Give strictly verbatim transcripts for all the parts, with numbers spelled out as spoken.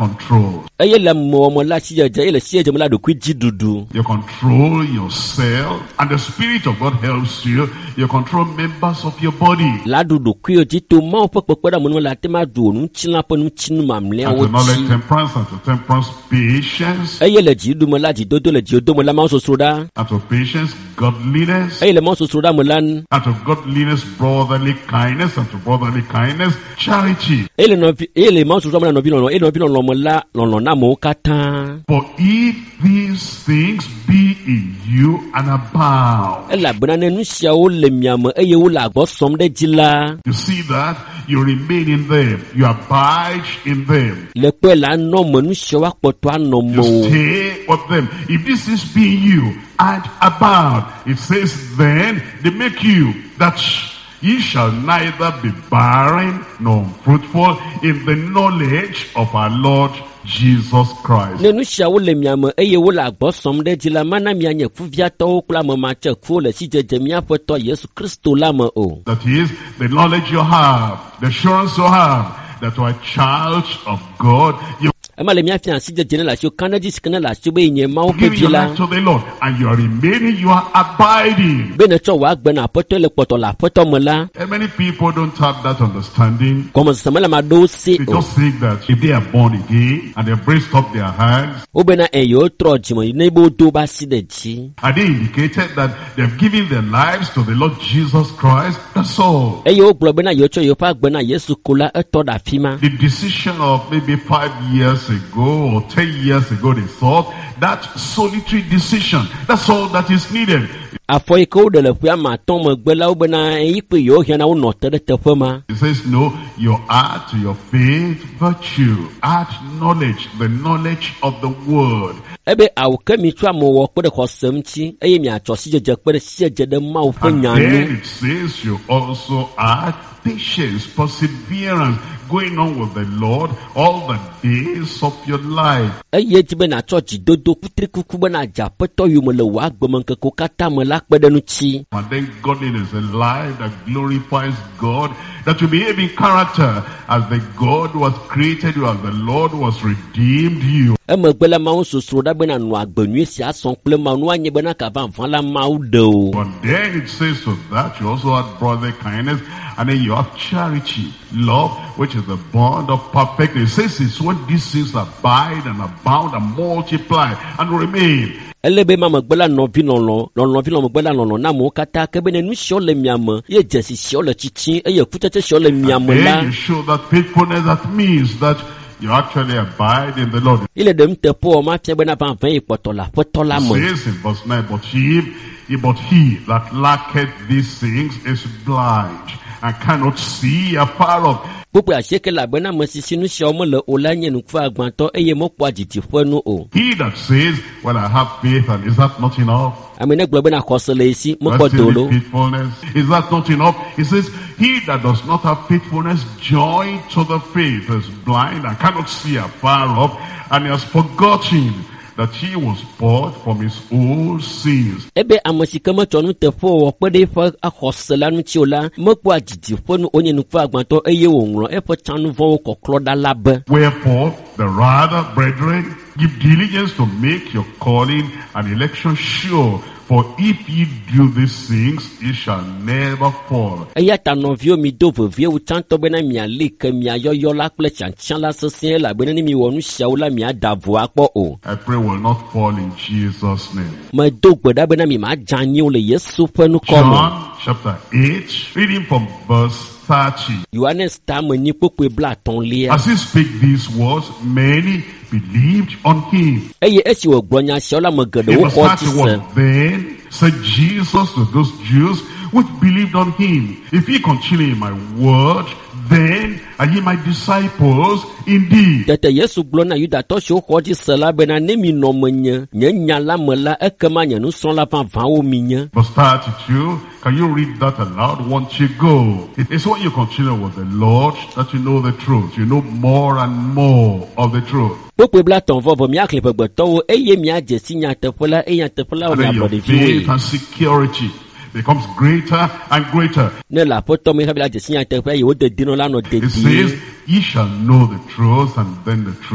self-control. Eye le mo mo la si je ile si je mo la do ku ji dudu. You control yourself, and the Spirit of God helps you. You control members of your body. La dudu ku yo ti to ma po po da mo la te ma do nu china po nu chinu ma mle And wo to knowledge ti. temperance, and to temperance patience, Eye le ji du mo la ji do do le ji do mo la ma so so da. and to patience godliness, Eye le ma so so da mo lan. and to godliness brotherly kindness, and to brotherly kindness charity. Eye le no eye le ma so so mo la no bi no, eye no bi no lo mo la lo lo na mo katan. For if these things be in you and abound, Ela bana ne nu sia o le miam eye wo la gbo som de ji la. you see that you remain in them, you abide in them, Le pe la no mo nu sia wa poto ano you mo. stay with them. If this is be in you and abound, it says then they make you that ye shall neither be barren nor fruitful in the knowledge of our Lord Jesus Christ. Ne nu sia wo le miam eye wo la gbo som de ji la mana mi anye fu via to kula mo ma che ku le si je je mi apoto Yesu Kristo la mo o. That is the knowledge you have, the assurance you have that you are a child of God. You Ama le mi afia si je je ne la sio kana ji sikana la sio be nye ma o pe give ji your la. life to the Lord, and you are remaining, you are abiding. Be ne cho wa gbe na poto le poto la poto mo la. And many people don't have that understanding. Como se la ma do si They o. just think that if they are born again and they raised up their hands, O be na e yo tro ji mo ne bo do ba si de ji. and they indicated that they've given their lives to the Lord Jesus Christ, that's all. E yo glo be na yo cho yo pa gbe na Yesu kula e to da fi ma. The decision of maybe five years ago or ten years ago, they thought that solitary decision, that's all that is needed. Afo e ko de le fu ma ton mo gbe la o be na e pe yo hia na wo no te de te fo ma. It says, no, you add to your faith virtue, add knowledge, the knowledge of the word. Ebe awo ke mi twa mo wo pe de ko sem ti eye mi acho si jeje pe de si jeje de ma o fe And nya then nu. it says you also add patience, perseverance, going on with the Lord all the days of your life. Eye ti be na church dodo kutri kuku be na ja pe to yu mo le wa gbe mo ke ko kata mo la pe de nu ti. And then godliness, a life that glorifies God, that you behave in character as the God who has created you, as the Lord who has redeemed you. E mo gbe la ma o sosro da be na nu agbenu si ason ple ma nu anye be na ka van fan la ma o de o. But then it says to that you also have brotherly kindness, and then you have charity, love, which is the bond of perfectness. It says it's when these things abide and abound and multiply and remain. Elebe ma mo gbe la no vi no lo no no vi no mo gbe la no no na mo kata ke be ne nu sio le miam ye jesi sio le chichi eye kutete sio le miam And la. then you show that faithfulness, that means that you actually abide in the Lord. Ile dem te po ma tie be na van van e poto la poto la It mo. says in verse nine, but he, but he that lacketh these things is blind and cannot see afar off. Popo aseke la be na mo sisi nu sio mo le o la nye nu fa agban to eye mo po ajiti fo nu o. He that says, well, I have faith, and is that not enough? Amene glo be na kosele isi mo That's po still dolo. faithfulness. Is that not enough? He says, he that does not have faithfulness joined to the faith is blind and cannot see afar off, and he has forgotten that he was bought from his old sins. Ebe amosika mo chonu te fo wo pe de fa akosela nu ti o la mo po ajiti fo nu onye nu fa agban to eye wo nro e fo chanu fo koklo da labe. Wherefore, the rather, brethren, give diligence to make your calling and election sure. For if ye do these things, ye shall never fall. Eya ta no vio mi do vie u chanto be na mi ale ke mi ayoyo la ple chan chan la sesen la be ni mi wonu sia u la mi adavo akpo o. I pray will not fall in Jesus' name. Ma do gbe da be na mi ma janyi o le Yesu fe nu ko mo. John chapter eight, reading from verse thirty. Yohanes ta mo ni popo bla ton le. As he spake these words, many believed on him. Eye esi wo gbonya sia la mo gede In wo verse ko ti se. thirty-one, then said Jesus to those Jews which believed on him, if ye continue in my word, then are ye my disciples indeed. Tete Yesu glo na Yuda to sho ko ji se la be na ne mi no mo nya nya nya la mo la e ke ma nya nu son la van van o mi nya. Verse thirty-two, can you read that aloud once you go? It is when you continue with the Lord that you know the truth. You know more and more of the truth. Popo bla ton vo vo mi akle pe gbe to eye mi aje si nya te fola e nya te fola o And mi then your abode faith fi. and security becomes greater and greater. Ne la poto mi habila je si nya te fola ye o de dino la no de It di. says, ye shall know the truth, and then the truth will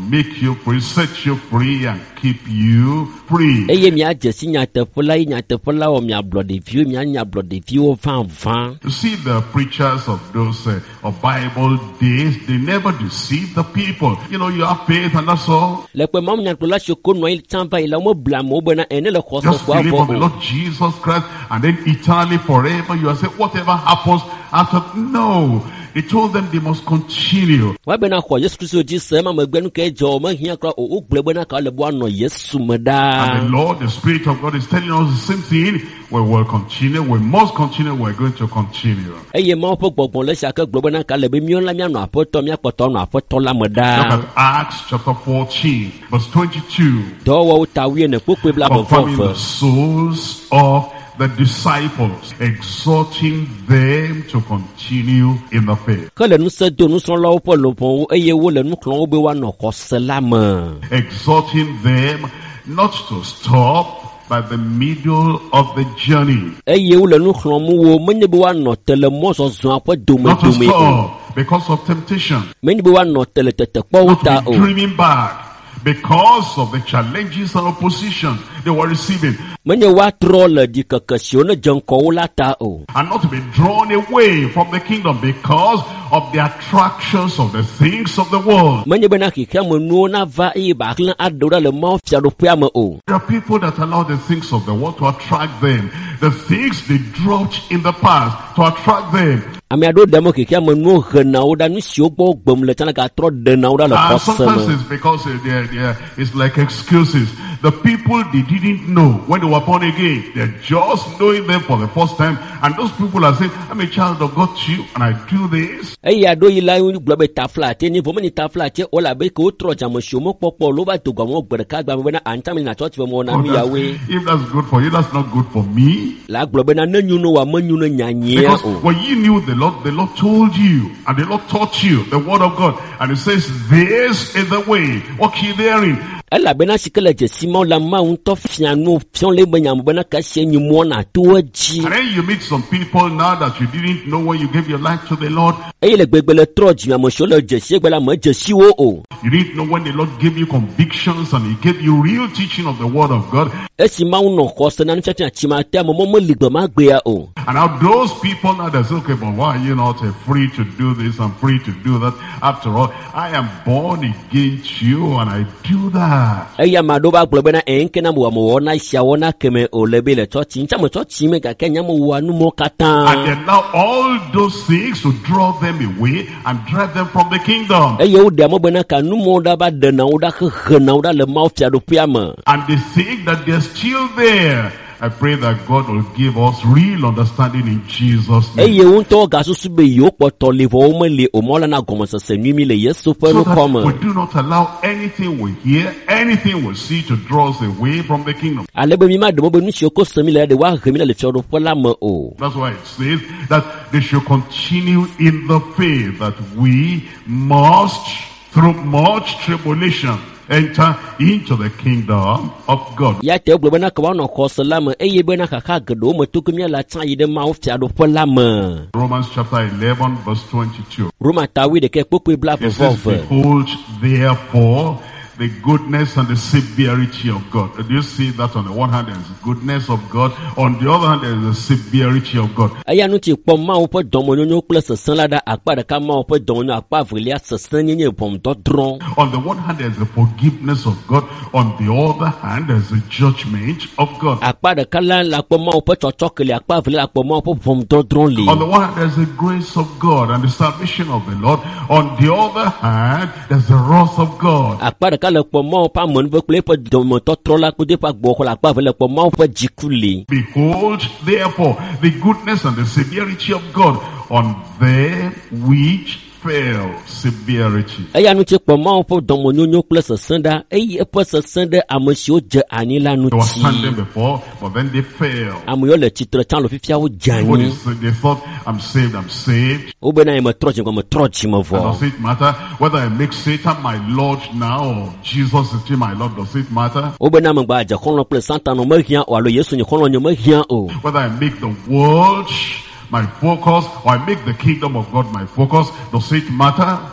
make you free, set you free, and keep you free. Eye mi ajesi nyatefola yi nyatefola o mi ablodevio mi anya ablodevio van van. You see, the preachers of those uh, of Bible days, they never deceive the people. You know, you have faith and that's all. Le pe mam nyakula shoko no il tamba ila mo blamo bena ene le khoso Just kwa believe on the vo. Lord Jesus Christ, and then eternally forever you are saying whatever happens after. No, he told them they must continue. Wa bena kwa Yesu Kristo ji se ma magbenu ke jo ma hia kra o ugble bena ka le bo ano Yesu meda. And the Lord, the Spirit of God is telling us the same thing. We will continue, we must continue, we're going to continue. Eye ma po gbogbo le sha ka gbo bena ka le be mi on la mi ano apoto mi apoto no apoto la meda. Look at Acts chapter fourteen, verse twenty-two. Do wo ta wi ne po pe bla bo Confirming the fo. souls of the disciples, exhorting them to continue in the faith. Ka le nu se do nu so lo po lo po eye wo le nu klon wo be wa no ko selama. Exhorting them not to stop by the middle of the journey. Eye wo le nu klon mu wo menye be wa no tele mo so zo apo do me Not to do me. stop because of temptation. Menye be wa no tele tete po Not ta to be o. dreaming back because of the challenges and opposition they were receiving. Menye wa tro le di kakasio ne janko wo la ta o. And not to be drawn away from the kingdom because of the attractions of the things of the world. Menye be na kike mo nu na va e ba klan adora le mo fia do pia mo o. There are people that allow the things of the world to attract them. The things they dropped in the past to attract them. Ami ado demo kike mo nu hena o da nu si o gbo gbom le tana ka tro de na o da le And kosem. sometimes it's because uh, they're, they're, it's like excuses. The people they didn't know when they were born again, they're just knowing them for the first time. And those people are saying, I'm a child of God too, and I do this. Eye ado yi la yu gbo be ta flat ni bo meni ta flat o la be ko tro jamo si o mo popo lo ba to gwa mo gbere ka gba me na anta me na church be mo na Oh, mi that's- yawe. if that's good for you, that's not good for me. La gbo be na nanyu no wa manyu no nyanye Because o. when you knew the Lord, the Lord told you, and the Lord taught you the word of God, and it says, this is the way, walk ye therein. Ela be na sikele je simon la ma un to fia no fion le be nyam be na ka se nyi mo na to aji. And then you meet some people now that you didn't know when you gave your life to the Lord. Eye le gbegbe le tro ji mo so le je se gbe la mo je si wo o. You didn't know when the Lord gave you convictions and He gave you real teaching of the word of God. E si ma un no ko se na ncha chi ma te mo mo mo ligbe ma gbe ya o. And now those people now they say, okay, but why are you not uh, free to do this and free to do that? After all, I am born again to you and I do that. Eye ma do ba gbe be na enke na mo mo na sia wo na keme o le be le to chi ncha mo to chi me ka kenya mo wa nu mo And katan. then now all those things to draw them away and drive them from the kingdom. Eye o de mo be na ka nu mo da ba de na o da khe na o da le ma fia do pia ma. And they think that they're still there. I pray that God will give us real understanding in Jesus' name. Eye un to ga susu be yo poto le vo mo le o mo la na gomo se se nwi mi le Yesu fe So no that come. we do not allow anything we hear, anything we see to draw us away from the kingdom. Ale be mi ma de mo be nu si o ko se mi le de wa he mi le fi o do fo la mo o. That's why it says that they should continue in the faith, that we must, through much tribulation, enter into the kingdom of God. Ya te gbe be na ka wa no ko se la mo eye be na ka ka gedo mo to ku mi la tan yi de ma o fi do fo la mo. Romans chapter eleven verse twenty-two. Roma ta wi de ke popo bla fo It says, fo. behold, therefore, the goodness and the severity of God. Do you see that on the one hand there is the goodness of God, on the other hand there is the severity of God. Aya nu ti po ma o po don mo nyo plus san la da akpa de ka ma o po don nyo akpa vili asesan nyenye pom do dron. On the one hand there is the forgiveness of God, on the other hand there is the judgment of God. Akpa de ka la la po ma o po chocho kele akpa vili la po ma o po pom do dron li. On the one hand there is the grace of God and the salvation of the Lord. On the other hand there is the wrath of God. Akpa de ka le po ma o pa mon ve kle po do mo to tro la ku de pa gbo ko la akpa vili po ma o po jikuli. Behold, therefore, the goodness and the severity of God on them which fell. Severity. Aya nu ti po ma o po don mo nyo plus san da eyi e po san da amosio je ani la nu They were ti. standing before, but then they fell. Amoyo le titre tan lo fifia wo What jani. is it? They thought, I'm saved, I'm saved. O be na e mo trochi ko mo trochi mo And vo. does it matter whether I make Satan my Lord now or Jesus is still my Lord? Does it matter? O be na mo gba je kon lo plus santa no mo hian o alo Yesu ni kon lo nyo mo hian o. Whether I make the world my focus or I make the kingdom of God my focus, does it matter?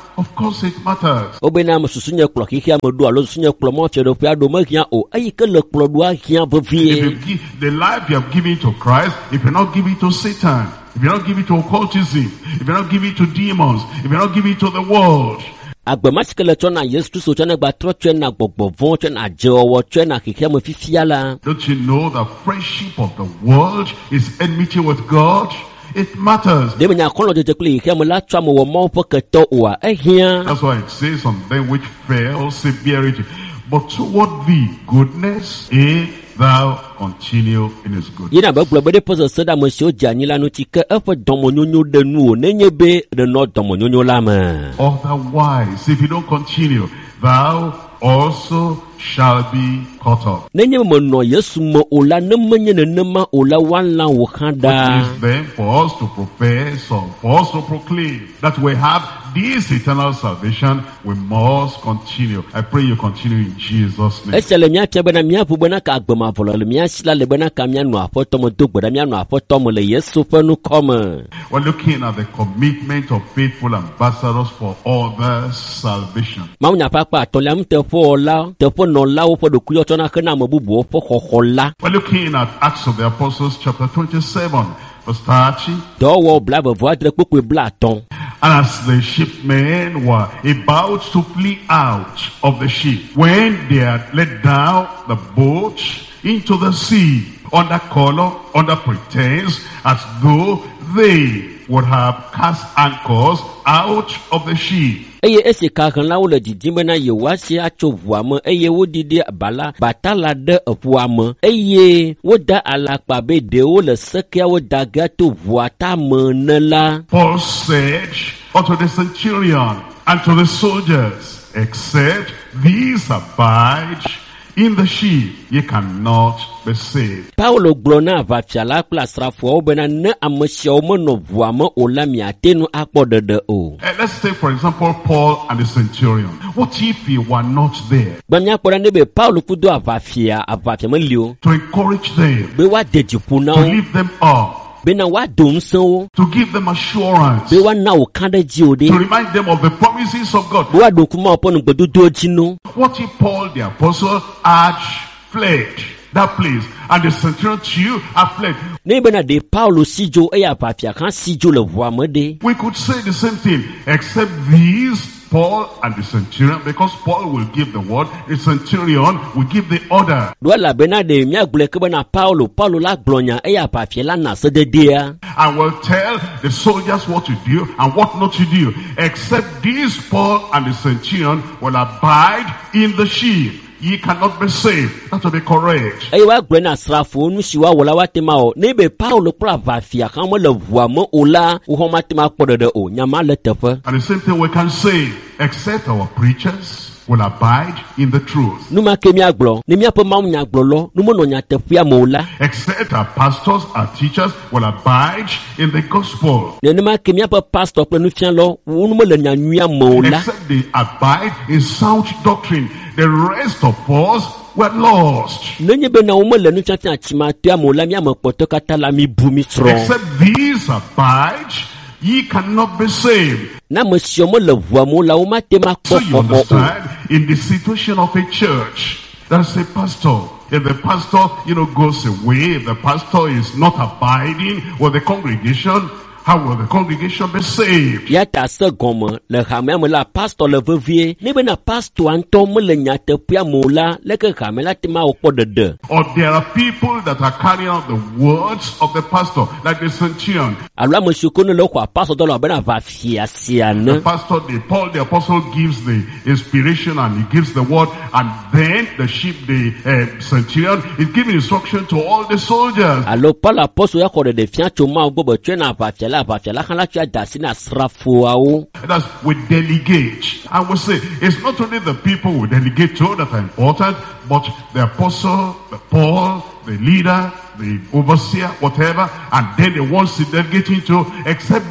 Of course it matters. Obena msusunye klo kihia modu alo sunye klo mo chedo pia do mahia o ayi ke le klo do ahia If bevie. you give the life you have given to Christ, if you're not giving to Satan, if you're not giving to occultism, if you're not giving to demons, if you're not giving to the world, Agbematskele chona Yesu Kristo chona gba tro chona gbogbovon chona jeowo chona kihia mo fifia la. don't you know the friendship of the world is enmity with God? It matters. De menya kono de tekli kihia mo la twa mo wo mo po keto oa ehia. That's why it says on them which fell severity. But toward thee goodness, if thou continue in his goodness. Yina ba glo bede poso sada mo si o jani la no ti ke e fo domonyonyo de nu o nenye be de no domonyonyo la ma. Otherwise, if you don't continue, thou also shall be cut off. Nenye mo no Yesu mo ola ne menye ne nema ola wan la wo It khada. is then for us to profess or for us to proclaim that we have this eternal salvation, we must continue. I pray you continue in Jesus' name. Esele mia tebe na mia bubena ka agbema volo le mia sila le bena ka mia no apoto mo dogbo da mia no apoto mo le Yesu fe nu come. We're looking at the commitment of faithful ambassadors for others' salvation. Ma nya papa to le mte fo la, te fo no la wo fo do kuyo tona kana mo bubu fo khokhola. We're looking at Acts of the Apostles chapter twenty-seven, verse thirty. Do wo bla vo adre kokwe bla ton. And as the shipmen were about to flee out of the ship, when they had let down the boat into the sea, under color, under pretense, as though they would have cast anchors out of the ship. Eye ese ka kan la wo le didime na ye wa si acho vuame eye wo didi bala batala de vuame eye wo da alakpa be de wo le sekia wo da gato vuata menela. Paul said unto the centurion and to the soldiers, except these abide in the ship, ye cannot be saved. Paulo glona va fiala plasra fo bena ne amasio mo no vuame ola miatenu akpode de o. Uh, let's take for example Paul and the centurion. What if he were not there Banya pora ne be Paulo kudo avafia avafia melio to encourage them, be wa dejipu na to o lift them up, be na wa donso to give them assurance, be wa na o kanda ji o de to remind them of the promises of God? be wa dokuma opo no gbododo jinu. What if Paul the apostle had fled that place and the centurion too had fled? Ne be na de Paulo sijo e avafia kan sijo le vuame de. We could say the same thing, except these, Paul and the centurion, because Paul will give the word, the centurion will give the order. Do la be na de mia gble ke be na Paulo Paulo la glonya e avafia la na se de dia. I will tell the soldiers what to do and what not to do, except these, Paul and the centurion, will abide in the ship. Ye cannot be saved. That will be correct. E wa gble na srafo nu siwa wala watema o ne be Paulo pra avafia kan mo le vuame ola wo homa tema kpode de o nyama le tefe. And the same thing we can say, except our preachers will abide in the truth. Nu ma ke mi aglo ne mi apo ma nya aglo lo nu mo no nya tefia mo la. Except our pastors, our teachers will abide in the gospel. Ne ne ma ke mi apo pastor pe nu fian lo wo nu mo le nya nwia mo la. Except they abide in sound doctrine. The rest of us were lost. Ne nye be na wo mo le nu fian fian chima tia mo la mi am poto kata la mi bu mi tro. Except these abide, ye cannot be saved. Na mo sio mo le vua mo la wo ma te ma So ko you understand, in the situation of a church, there's a pastor. If the pastor, you know, goes away, if the pastor is not abiding with the congregation, how will the congregation be saved? ya ta se gomme le xame me la pastor le vevie ne be na pastor anto mo le nya tefia mo la le ke xame la te ma o kpo dede. Or there are people that are carrying out the words of the pastor, like the centurion. Alwa mo siko no le kwa pastor do la be na va fia sia The ne. pastor, the Paul the apostle gives the inspiration and he gives the word, and then the sheep, the uh, centurion, is giving instruction to all the soldiers. Alo pa la poso ya ko de fia choma o gbo twe na va fia la va fia la kan la twa dasi na srafo awo. That's we delegate. I will say it's not only the people we delegate to that are important, but the apostle, the Paul, the leader, the overseer, whatever, and then the ones he delegating to, except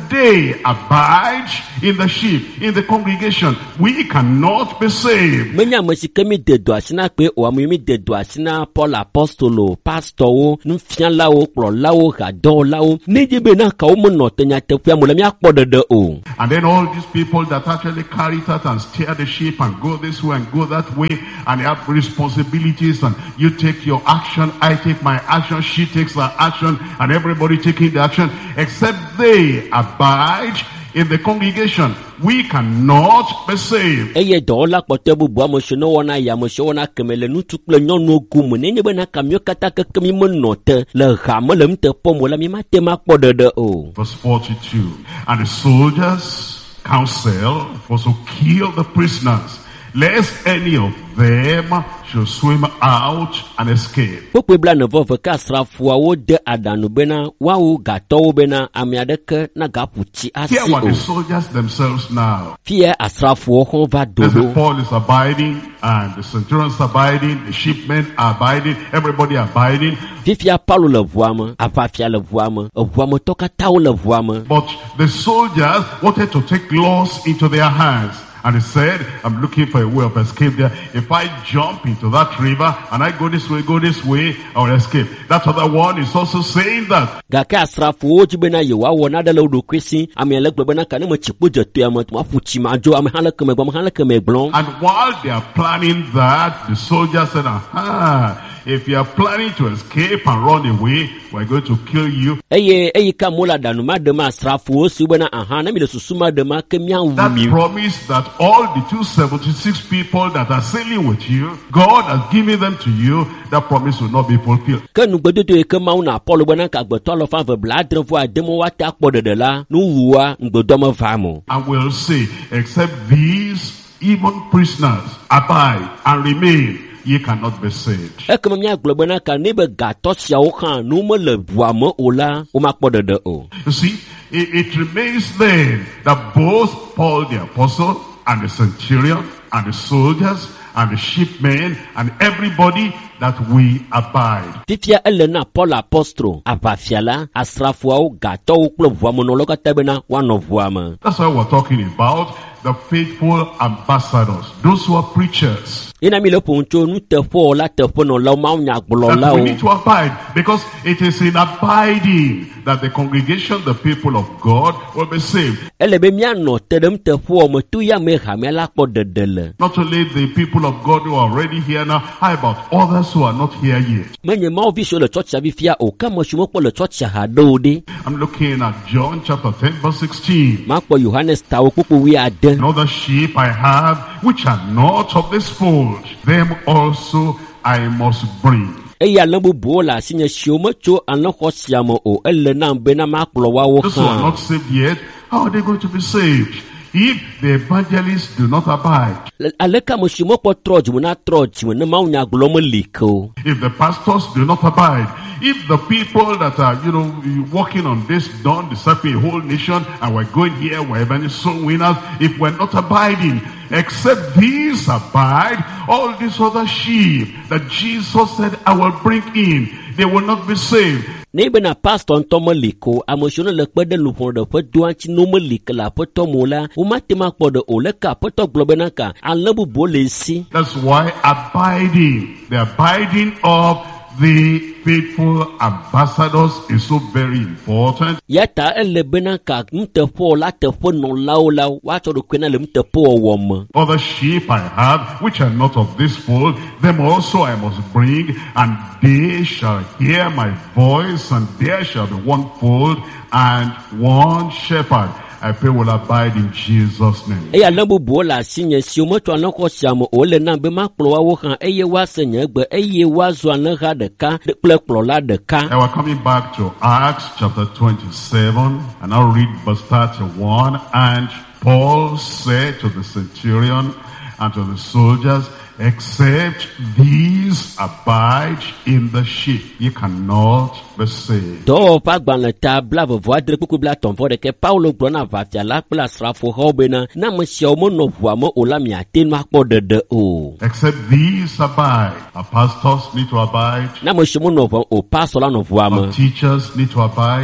they abide in the sheep, in the congregation, we cannot be saved. Menya mashikami de do asina pe o amimi de do asina Paul apostolo pastor wo nfian lawo kro lawo ga do lawo nijibe na ka o mo no tenya tefia mo lamia kpodo de o. And then all these people that actually carry it out and steer the sheep and go this way and go that way, and they have responsibilities, and you take your action, I take my action, she takes her action, and everybody taking the action, except they abide in the congregation, we cannot be saved. Eye do la kpote bubu amosono wona ya mosona kemele nutukle nyonu ogumu nenye be na kamyo kata kekemi monote le gamele mte pomo la mi mate ma kpodede o. Verse forty-two. And the soldiers counsel was to kill the prisoners, lest any of them should swim out and escape. Pope bla nevo veka srafua wo de adanu bena wawu gato bena amiadeke na gapuchi asi o. Here were the soldiers themselves now. Fie asrafuo ho va dodo. Paul is abiding, and the centurions abiding, the shipmen are abiding, everybody abiding. Fifia Paulo le voama, apafia le voama, o voama toka tau le voama. But the soldiers wanted to take laws into their hands. And he said, I'm looking for a way of escape there. If I jump into that river and I go this way, go this way, I will escape. That other one is also saying that. Gaka asrafu oji bena yewa wana dala udu kwesi, ame alek bena kane mo chipu jetu ya mo tuma fuchi majo, ame halak me gbom halak me blon. And while they are planning that, the soldiers said, aha, if you are planning to escape and run away, we're going to kill you. Eye eye ka mola danu ma de ma asrafu osi bena aha na mi de susuma de ma kemia wumi. That promise that all the two hundred seventy-six people that are sailing with you, God has given them to you, that promise will not be fulfilled. Kenu gbedodo e ke mauna Apollo bena ka gbeto lo fa ve bladre vo ademo wa ta kpode de la nu wuwa ngbedomo vamo. And we'll say, except these even prisoners abide and remain, ye cannot be saved. Ekeme mia globena ka nebe gato sia o kan nu mo le buamo ola o ma kpode de o. You see, it, it remains then that both Paul the apostle and the centurion and the soldiers and the shipmen and everybody that we abide. Fifia elena Paul apostro abafiala asrafuao gato uklo vuamo no loka tebena one of vuama. That's why we're talking about the faithful ambassadors, those who are preachers. Ina mi le poncho nu te fo la te fo no la ma nya gbolo la That we o. need to abide, because it is in abiding that the congregation, the people of God, will be saved. Ele be mia no te dem te fo mo tu ya me ha me la kpo dedele. Not only the people of God who are already here now, how about others who are not here yet? Menye ma ovi so le church ya bifia o ka mo shumo po le church ha do de. I'm looking at John chapter ten verse sixteen. Ma po Johannes ta o pupu wi ade. Another sheep I have, which are not of this fold, them also I must bring. Eya lambu bola sinye shiomo cho anlo khosiamo o ele na be na ma klo wa wo Those who are kan. not saved yet, how are they going to be saved? If the evangelists do not abide, Aleka mo shimo po troj mo na troj mo na ma nya gbolo mo liko. if the pastors do not abide, if the people that are, you know, working on this dawn, discipling a whole nation, and we're going here, we're even soul winners, if we're not abiding, except these abide, all these other sheep that Jesus said, I will bring in, they will not be saved. Nebe na pastor ntomo liko amosiono le kpede lupon de fe duanchi no mo lik la poto mola o matema kpode o le ka poto globena ka alebu bolesi. That's why abiding, the abiding of the faithful ambassadors is so very important. Yata ele bena ka mte po la te po no lao lao wa cho do kwena le mte po wom. Other sheep I have, which are not of this fold, them also I must bring, and they shall hear my voice, and there shall be one fold and one shepherd. I pray will abide in Jesus' name. Eya lambu bola sinye si o mo to anoko siamo o le na be ma kplo wa wo kan eye wa senye gbe eye wa zo an ha de ka de ple kplo la de ka. Now we're coming back to Acts chapter twenty-seven, and I'll read verse thirty-one. And Paul said to the centurion and to the soldiers, except these abide in the ship, ye cannot be saved. Do pa gban ta bla vo adre kuku bla ton de ke Paulo gbona va fia la pla srafo ho be na na mo sia o mo no vo mo o la mi atenu akpo de o. Except these abide. Our pastors need to abide. Na mo sia mo no vo o pastor la no vo Our mo. teachers need to abide.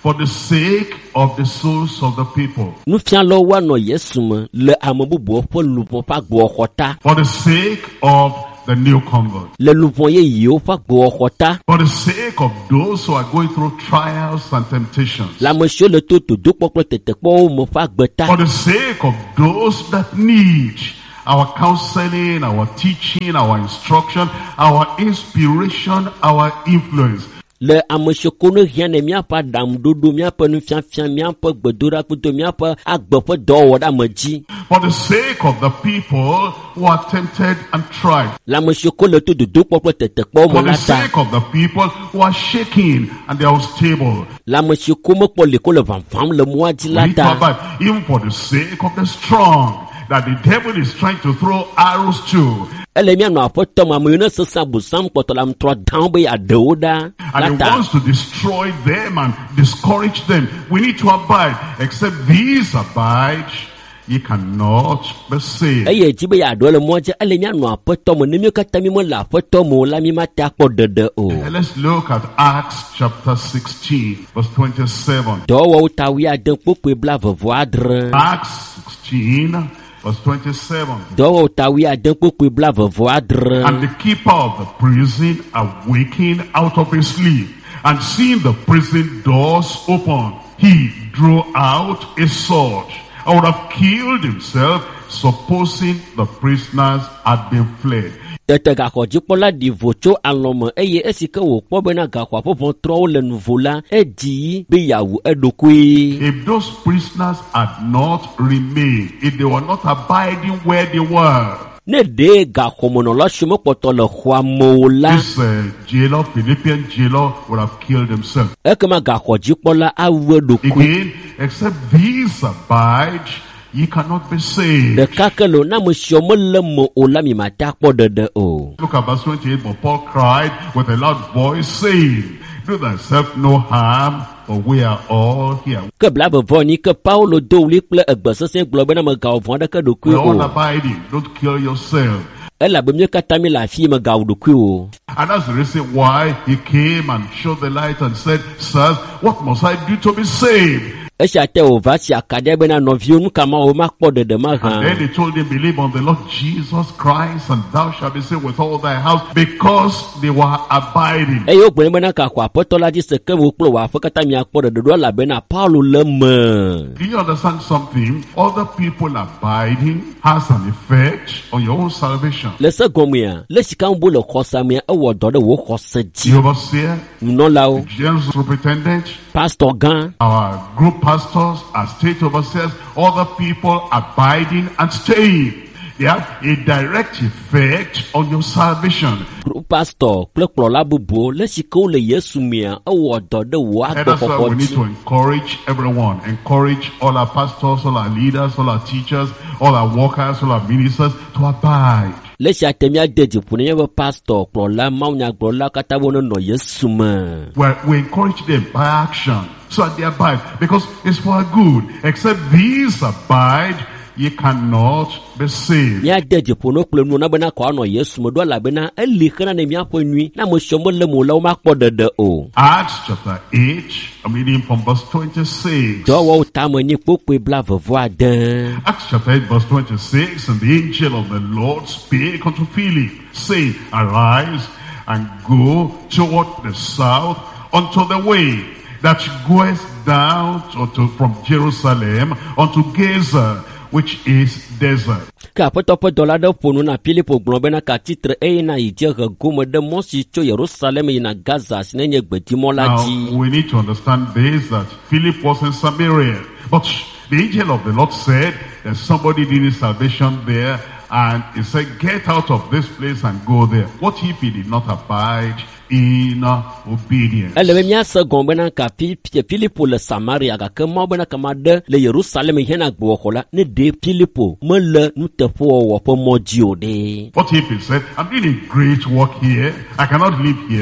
for the sake of the souls of the people. Nufialo wa no Yesu me le ame bubu ƒe luʋɔ ƒe agboxɔ ta. For the sake of the new convert. Le luʋɔ yeyewo ƒe agboxɔ ta. For the sake of those who are going through trials and temptations. Le ame siwo le to todoƒe kple tetekpɔwo me ƒe agbe ta. For the sake of those that need our counseling, our teaching, our instruction, our inspiration, our influence. Le ame siwo ko ne hiã ne míaƒe aɖaŋuɖoɖo, míaƒe nufiafia, míaƒe gbedoɖakpoto, míaƒe agbe ƒe dɔwɔwɔ ɖe ame dzi. For the sake of the people who are tempted and tried. Le ame siwo ko le to dodokpɔ kple tetekpɔwo For me the la ta. sake of the people who are shaking and they are unstable. Le ame siwo ko mekpɔ li ko le vamvam le mɔa dzi We la need to ta. abide. Even for the sake of the strong, that the devil is trying to throw arrows to. Ele mianɔ aƒetɔ me ame yiwo ne sesẽ abosam kpɔtɔ le amtrɔ dãwo be yeaɖewo ɖa And la he ta. wants to destroy them and discourage them. We need to abide. Except these abide, ye cannot be saved. Eye dzi be yeaɖewo le mɔa dzi, ele mianɔ aƒetɔ me, ne míawo katã míeme le aƒetɔ me o la, míemate akpɔ ɖeɖe o. And let's look at Acts chapter sixteen, verse twenty-seven. Dɔwɔwɔwo ta wuiade kpokpoe blaeve-vɔ adre. Acts sixteen, verse twenty-seven. Dɔwɔwɔwo ta wuiade kpokpoe blaeve-vɔ adre. And the keeper of the prison awaking out of his sleep, and seeing the prison doors open, he drew out a sword and would have killed himself, supposing the prisoners had been fled. Tete gaxɔdzikpɔla ɖi vo tso alɔ me eye esi ke wòkpɔ bena gaxɔa ƒeʋɔtrɔwo le nu vo la, edzi be yeawu eɖokui. If those prisoners had not remained, if they were not abiding where they were, Ne ɖe gaxɔmenɔla siwo mekpɔtɔ le xɔa me o la, this uh, jailer, Philippian jailer, would have killed himself. ekema gaxɔdzikpɔla awu eɖokui. Again, except these abide, ye cannot be saved. Ɖeka ke lo, ne ame siwo mele me o la, mi mate akpɔ ɖeɖe o. Look at verse twenty-eight. But Paul cried with a loud voice, saying, do thyself no harm, for we are all here. Ke blaeve-vɔ ni ke Paulo do wli kple egbesesẽ gblɔ bena megawɔ vɔ̃ aɖeke ɖokui We're all o. abiding. Don't kill yourself. Elabe míawo katã mi le afi megawɔ ɖokui o. And that's the reason why he came and showed the light and said, sirs, what must I do to be saved? Esia te wòva si akaɖia bena nɔviwo nu ka ma wo makpɔ ɖeɖe ma And then hã. he told him, believe on the Lord Jesus Christ, and thou shalt be saved with all thy house, because they were abiding. Eye wogblɔ nɛ bena gaxɔ aƒetɔ la dzi se ke wò kple wò aƒe katã miakpɔ ɖeɖe ɖo elabena Paulo le me. Do you understand something? Other people abiding has an effect on your own salvation. Le se gɔmea, le sika ŋu bo le xɔsa mea, ewɔ dɔ ɖe wò xɔse The dzi. overseer, Nunɔlawo, general superintendent, pastor gã, our group pastors, our state overseers, other people abiding and staying. They have a direct effect on your salvation. group pastor kple kplɔla bubuwo le sika wo le Yesu mea, ewɔ dɔ ɖe wò And that's why agbɔxɔxɔ we need to dzi. encourage everyone. Encourage all our pastors, all our leaders, all our teachers, all our workers, all our ministers to abide. Le sia te míade dziƒo ne míaƒe pastor, kplɔla, mawunyagblɔla katã wo nenɔ Yesu me. Well, we encourage them by action so that they abide, because it's for our good. Except these abide, ye cannot be saved. Míade dziƒo no kple nu na bena kɔ anɔ Yesu me ɖo elabena eli xena ne míaƒe nui, na ame siwo mele me o la womakpɔ ɖeɖe o. Acts chapter eight, I'm reading from verse twenty-six. Dɔwɔwo tame nyi kpokpoe blaeve-vɔ ade. Acts chapter eight, verse twenty-six, and the angel of the Lord spake unto Philip, saying, arise and go toward the south unto the way that goeth down unto, from Jerusalem unto Gaza, which is desert. Ke aƒetɔ ƒe dɔla ɖe ƒo nu na Filipo gblɔ bena katsitre eyina yi dziehe gome ɖe mɔ si tso Yerusalem yina Gaza si nenye gbedimɔ la Now, dzi. we need to understand this, that Philip was in Samaria, but the angel of the Lord said that somebody needed salvation there, and he said, get out of this place and go there. What if he did not abide in uh, obedience? Ele be míase gɔm bena ka Fi- Fi- Filipo le Samaria gake Mawu bena kama ɖe le Yerusalem hiena gbɔxɔ la, ne ɖe Filipo mele nuteƒewɔwɔ ƒe mɔ dzi o ɖe. What if he said, I'm doing a great work here, I cannot live here,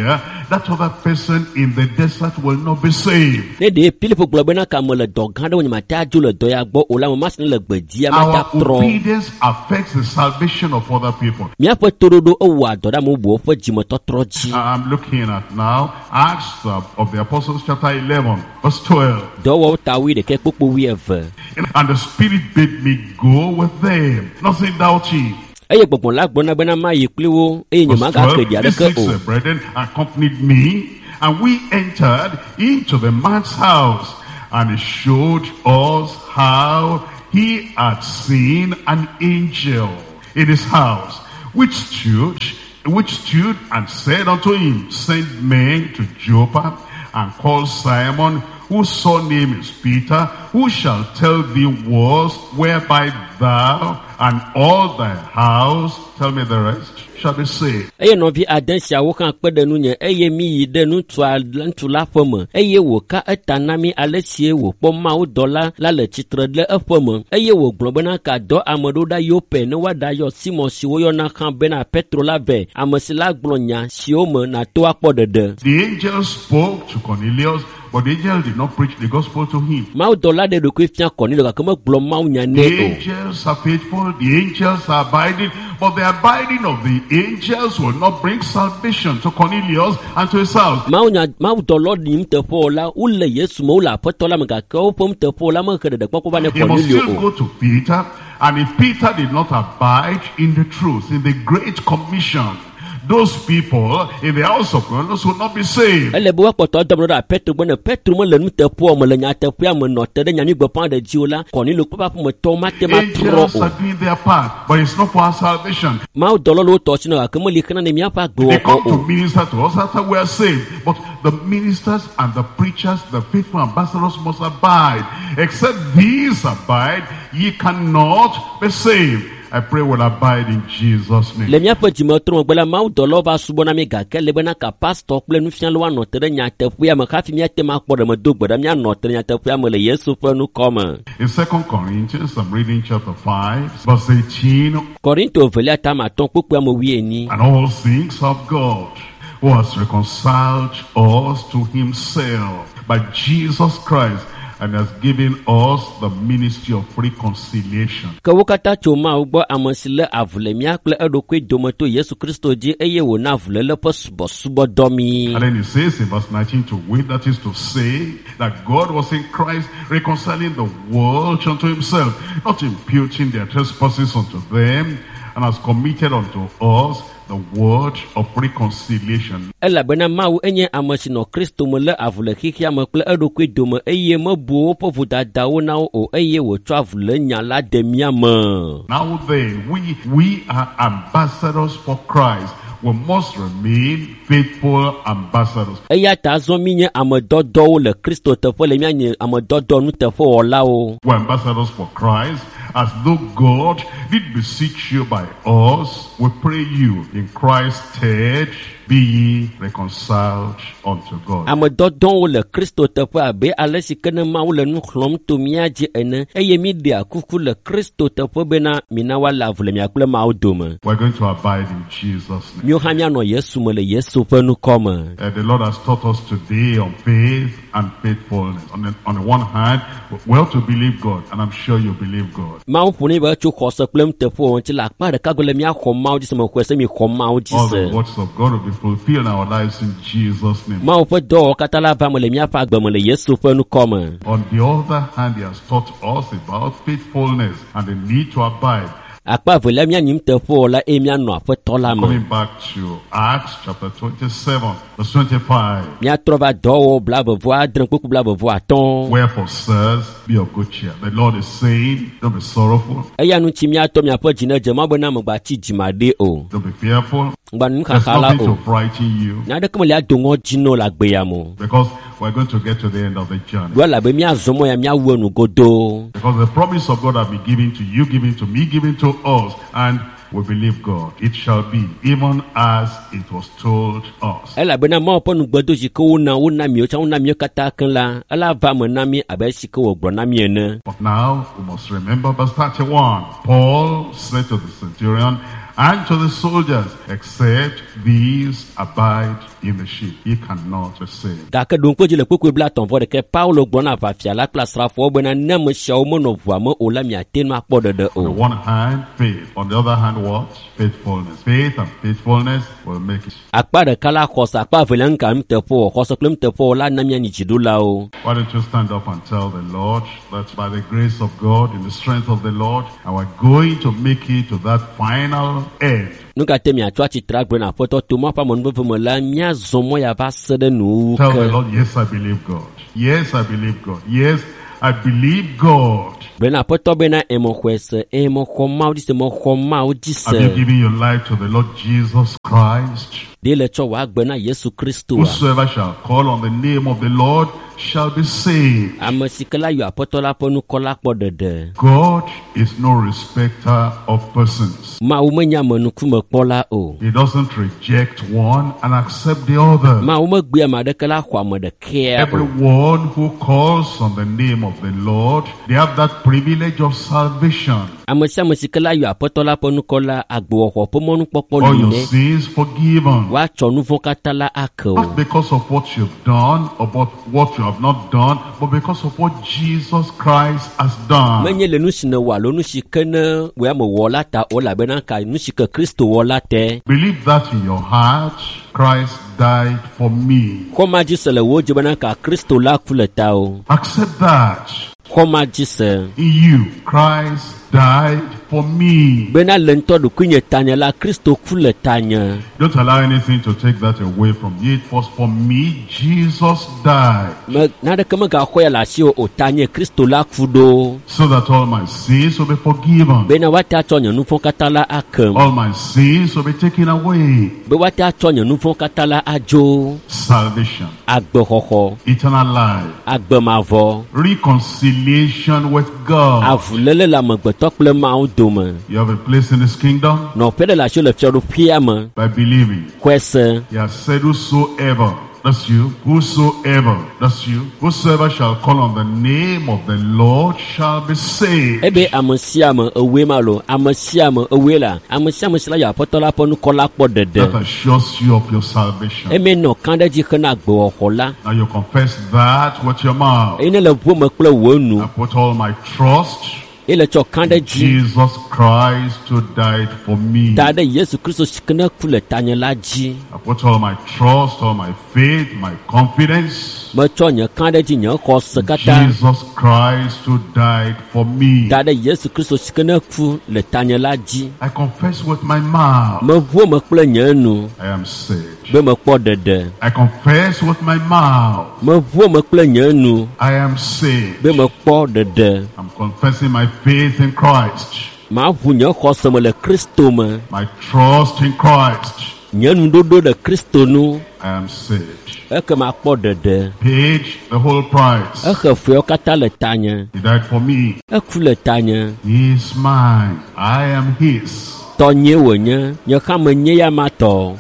that other person in the desert will not be saved. Ne de Philip gblɔ bena kame le dɔ gã ɖe nyema tea dzo le dɔ ya gbɔ o la me masini le gbedia mata Our trɔ. obedience affects the salvation of other people. Míaƒe toɖoɖo ewɔ adɔ ɖe amebubuwo ƒe dzimetɔtrɔ dzi. I'm looking at now Acts of, of the Apostles chapter eleven verse twelve. Dɔwɔwɔ ta wi ɖeke kpokpo wi eve. And the Spirit bade me go with them, nothing doubting. Eye gbɔgbɔ la gblɔna bena mayi kpli wo eye Verse nyema gake twelve, ɖi these aɖeke six o. uh, brethren accompanied me, and we entered into the man's house, and he showed us how he had seen an angel in his house, which stood, which stood and said unto him, send men to Joppa, and call Simon, whose surname is Peter, who shall tell thee words whereby thou and all thy house, tell me the rest, shall be saved. Eye nɔvi ade siawo hã kpe ɖe nunye eye mi yi ɖe ŋutsua ŋutsu la ƒe me eye wòka eta na mi ale sie wòkpɔ Mawu dɔla la le tsitre ɖe eƒe me eye wògblɔ bena kadɔ ame ɖo ɖa Yope ne woaɖayɔ Simon si woyɔna hã bena Petro la vɛ, ame si la gblɔ nya siwo me nato akpɔ ɖeɖe. The angel spoke to Cornelius, but the angel did not preach the gospel to him. Mawu dɔla ɖe ɖokui fia Cornelius gake megblɔ Mawu nya The nɛ o. angels are faithful, the angels are abiding, but the abiding of the angels will not bring salvation to Cornelius and to his house. Mawu nya Mawu dɔlɔ ɖim teƒe la wole Yesu me wole aƒetɔ la me gake woƒe teƒe la mehe ɖeɖekpɔkpɔ va ne He must Cornelius still o. go to Peter, and if Peter did not abide in the truth, in the Great Commission, those people in the house of Cornelius will not be saved. Ele be wakpɔtɔ dɔm ɖe Petro gbɔ ne Petro me le nuteƒea me le nyateƒea me nɔ te ɖe nyanyigbeƒã ɖe dzi o la Cornelius ƒe aƒemetɔwo mate ma Angels trɔ are o. doing their part, but it's not for our salvation. Mawu dɔlɔ le wo tɔ si na gake meli xena ne míaƒe They agbewɔwɔ come to o. minister to us after we are saved. But the ministers and the preachers, the faithful ambassadors must abide. Except these abide, ye cannot be saved. I pray we'll abide in Jesus' name. Le míaƒe dzimetrɔ megbe la Mawu dɔlɔ va subɔ na mi gake le bena ka pastor kple nufialawo anɔ te ɖe nyateƒea me hafi míate ma kpɔ ɖe me do gbe ɖa míanɔ te ɖe nyateƒea me le Yesu ƒe nukɔme. In Second Corinthians, I'm reading chapter five, verse eighteen. Korinto velia tame atɔ kpukpua me wi enyi. And all things of God, who has reconciled us to himself by Jesus Christ, and has given us the ministry of reconciliation. Ke wo katã tso Mawu gbɔ ame si lé avu le mía kple eɖokui dome to Yesu Kristo dzi eye wòna avuléle ƒe subɔsubɔdɔ mi. And then he says in verse nineteen to wit, that is to say that God was in Christ reconciling the world unto himself, not imputing their trespasses unto them, and has committed unto us the word of reconciliation. Elabena Mawu enye ame si nɔ Kristo me lé avu le xixia me kple eɖokui dome eye mebu woƒe vodadawo na wo o eye wòtsɔ avu le nya la de mía me. Now then, we, we are ambassadors for Christ. We must remain faithful ambassadors. Eya ta azɔ mi nye ame dɔdɔwo le Kristo teƒe le míanye ame dɔdɔ nuteƒewɔlawo. We're ambassadors for Christ, as though God did beseech you by us. We pray you in Christ's stead, be ye reconciled unto God. Ame dɔdɔwo le Kristo teƒe abe ale si ke ne Mawu le nu xlɔm to mía dzi ene eye mi ɖea kuku le Kristo teƒe bena mina woale avu le mia kple Mawu dome. We're going to abide in Jesus' name. Míawo hã míanɔ Yesu me le Yesu ƒe nukɔme. Uh, the Lord has taught us today on faith and faithfulness. On the, on the one hand, well to believe God, and I'm sure you believe God. Mawu ƒo ne be tso xɔse kple nuteƒewɔ ŋuti le akpa ɖeka go le míaxɔ Mawu dzi se mexɔe se mi xɔ Mawu dzi All se. the words of God will be fulfilled in our lives in Jesus' name. Mawu ƒe dɔwɔwɔ katã la va me le míaƒe agbe me le Yesu ƒe nukɔme. On the other hand, he has taught us about faithfulness and the need to abide. Akpa velia míanyim teƒewɔla eye míanɔ aƒetɔ la me. Coming back to Acts chapter twenty-seven, verse twenty-five. Míatrɔ va dɔwɔwɔ blavevo adre kpukpu blavevo atɔ̃. Wherefore, sirs, be of good cheer. The Lord is saying, don't be sorrowful, Eya nu tsi míatɔ míaƒe dzi ne dze ma bena megbatsi dzima o. don't be fearful. Ngba nu There's xaxa la nothing to o. frighten you, Nya aɖeke meli ado ŋɔ dzi no le agbea me. because we're going to get to the end of the journey. Do elabe míazɔ mɔ ya míawu enu godoo. Because the promise of God have been given to you, given to me, given to us, and we believe God. It shall be, even as it was told us. Elabena Mawu ƒe nugbedo si ke wona wona míawo tsã wona míawo katã keŋ la, ela va me na mí abe si ke wògblɔ na mí ene. But now we must remember verse thirty-one. Paul said to the centurion and to the soldiers, except these abide in the ship, he cannot be saved. Gake ɖo ŋkpe dzi le kpekpe bla tɔn vɔ ɖeke Paulo gblɔna aʋafia la kple asrafowo bena ne ame siawo menɔ ʋua me o la miate ŋu akpɔ ɖeɖe On the o. one hand, faith. On the other hand, what? Faithfulness. Faith and faithfulness will make it. Akpa ɖeka la xɔse, akpa evelia ŋka nuteƒe wɔ, xɔse kple nuteƒe wɔ la na mianyi dziɖolawo. Why don't you stand up and tell the Lord that by the grace of God, in the strength of the Lord, and we're going to make it to that final end. Nu katã miatsɔ atsitre agblɔ na aƒetɔ to mɔ ƒe amenuveve me la miazɔ mɔ ya va se ɖe nuwo Tell the ke. Lord, yes, I believe God. Yes, I believe God. Yes, I believe God. Bena aƒetɔ bena emɔ xɔe se, emɔ xɔ Mawu dzi se, emɔ xɔ Mawu dzi Have you se. given your life to the Lord Jesus Christ? Ɖe le tsɔ wòa gbe na Yesu Kristoa. Whosoever shall call on the name of the Lord shall be saved. Ame si ke la yɔ aƒetɔ la ƒe nukɔ la kpɔ ɖeɖe. God is no respecter of persons. Mawu menye ame nukume kpɔla o. He doesn't reject one and accept the other. Mawu megbe ame aɖeke la xɔ ame ɖekea o. Everyone who calls on the name of the Lord, they have that privilege of salvation. Ame sia ame si ke la yɔ aƒetɔ la ƒe nukɔ la agbewɔxɔ ƒe mɔnukpɔkpɔ All li your nɛ. sins forgiven. Woatsɔ nu vɔ̃ katã la ake o. Not because of what you've done or about what you have not done, but because of what Jesus Christ has done. Menye le nu si nèwɔ alo nu si ke ne wò ame wɔ la ta o elabena ka nu si ke Kristo wɔ la te. Believe that in your heart. Christ died for me. Xɔma dzi se le wò dzi bena ka Kristo la ku le ta o. Accept that. Xɔma dzi se In you, Christ died for me. bena le ŋutɔ ɖokui nye tanye la Kristo ku le tanye. Don't allow anything to take that away from you. It was for me Jesus died, Me naɖeke megaxɔ ya le asi o o tanye Kristo la ku ɖo. so that all my sins will be forgiven. Bena woate atsɔ nye nu vɔ̃ katã la akem. All my sins will be taken away. Be woate atsɔ nye nu vɔ̃ katã la adzo. Salvation, Agbexɔxɔ, eternal life, agbemavɔ, reconciliation with God. avuléle le amegbetɔ kple Mawu dome. You have a place in His kingdom Nɔƒe ɖe le asi le fiaɖoƒea me. by believing. Xɔe se. He has said, whosoever, that's you, whosoever, that's you, whosoever shall call on the name of the Lord shall be saved. Ebe ame sia ame ewoe ma lo, ame sia ame ewoe la, ame sia ame si la yɔ aƒetɔ la ƒe nukɔ la kpɔ That ɖeɖe. assures you of your salvation. Eme nɔ kã ɖe dzi hena agbewɔxɔ la. Now you confess that with your mouth. Eye ne le ʋuo me kple wò nu, I put all my trust ele tsɔ kã ɖe in dzi Jesus Christ who died for me. da ɖe Yesu Kristo si ke ne ku le tanye la dzi. I put all my trust, all my faith, my confidence Metsɔ nye kã ɖe dzi nye xɔse katã Jesus Christ who died for me. da ɖe Yesu Kristo si ke ne ku le tanye la dzi. I confess with my mouth Meʋuo me kple nye nu I am saved. be mekpɔ ɖeɖe. I confess with my mouth Meʋuo me kple nye nu I am saved. be mekpɔ ɖeɖe. I'm confessing my faith in Christ, Maʋu nye xɔse me le Kristo me. my trust in Christ. Nye nuɖoɖo le Kristo nu. I am saved. Ekema kpɔ ɖeɖe. Paid the whole price. Exe feawo katã le tanye. He died for me. Eku le tanye. He is mine. I am His. Tɔnye wònye. Nye hã menye ya ma tɔ.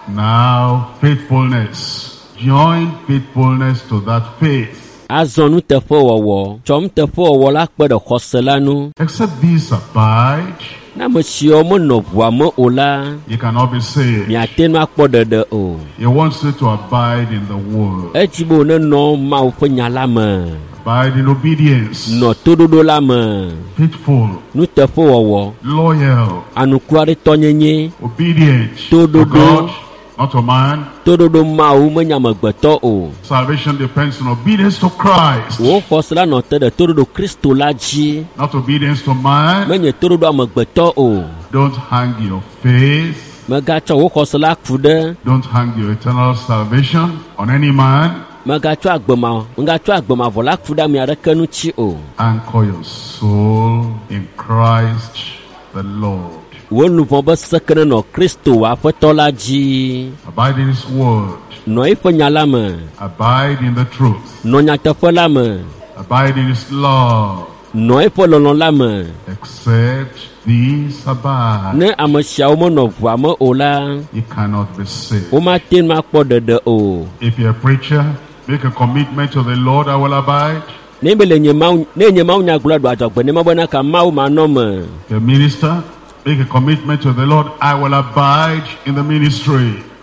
Now, faithfulness. Join faithfulness to that faith. Azɔ nuteƒewɔwɔ. Tsɔ nuteƒewɔwɔ la kpe ɖe xɔse la nu. Except these abide, Ne ame siwo menɔ ʋua me o la, you cannot be saved. miate ŋu akpɔ ɖeɖe o. He wants you to abide in the word. Edzi be wònenɔ Mawu ƒe nya la me. Abide in obedience. Nɔ toɖoɖo la me. Faithful. Nuteƒewɔwɔ. Loyal. Anukuaɖetɔnyenye. Obedient To to do do. God, not to man. Toɖoɖo Mawu menye amegbetɔ o. Salvation depends on obedience to Christ, Wò xɔse la nɔ te ɖe toɖoɖo Kristo la dzi. not obedience to man. Menye toɖoɖo amegbetɔ o. Don't hang your faith, Megatsɔ wò xɔse la ku ɖe. don't hang your eternal salvation on any man. Megatsɔ agbema, megatsɔ agbemavɔ la ku ɖe ame aɖeke ŋuti o. Anchor your soul in Christ the Lord. Wò luʋɔ be seke ne nɔ Kristo wò aƒetɔ la dzi. Abide in His word. Nɔ eƒe nya la me. Abide in the truth. Nɔ nyateƒe la me. Abide in His love. Nɔ eƒe lɔlɔ la me. Except these abide, Ne ame siawo menɔ ʋua me o la, you cannot be saved. womate ŋu akpɔ ɖeɖe o. If you're a preacher, make a commitment to the Lord, I will abide. Ne be le nye Mawu, ne nye Mawu nyagblɔ ɖo adzɔgbe ne mebena ka Mawu manɔ me. If you're a minister, make a commitment to the Lord, I will abide in the ministry. Le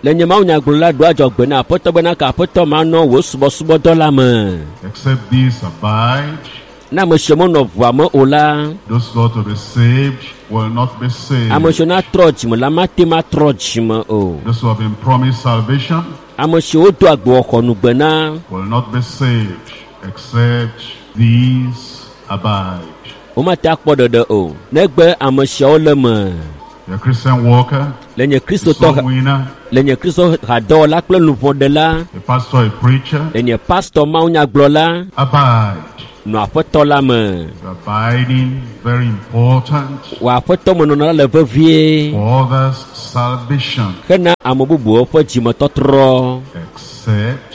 Lenye mau nyagula dua jog bena apoto bena ka apoto mano wo subo subo dola me. Except these abide, Na moshomo no vwamo ola. those who are to be saved will not be saved. Amoshona troj me la matima troj me o. Those who have been promised salvation Amosho do agbo okonu bena. will not be saved, except these abide. O ma ta kpo dodo o. Negbe amosho le me. You're a Christian walker, Lenye a Kristo soul to winner, lenye Kristo hado la kple lupo de la. a pastor, a preacher, Lenye pastor mau nyaglo la. abide. No apoto la me. Abiding, very important Wa apoto mo no la le vevie. for others' salvation, Kena amobubu fo jimototro. except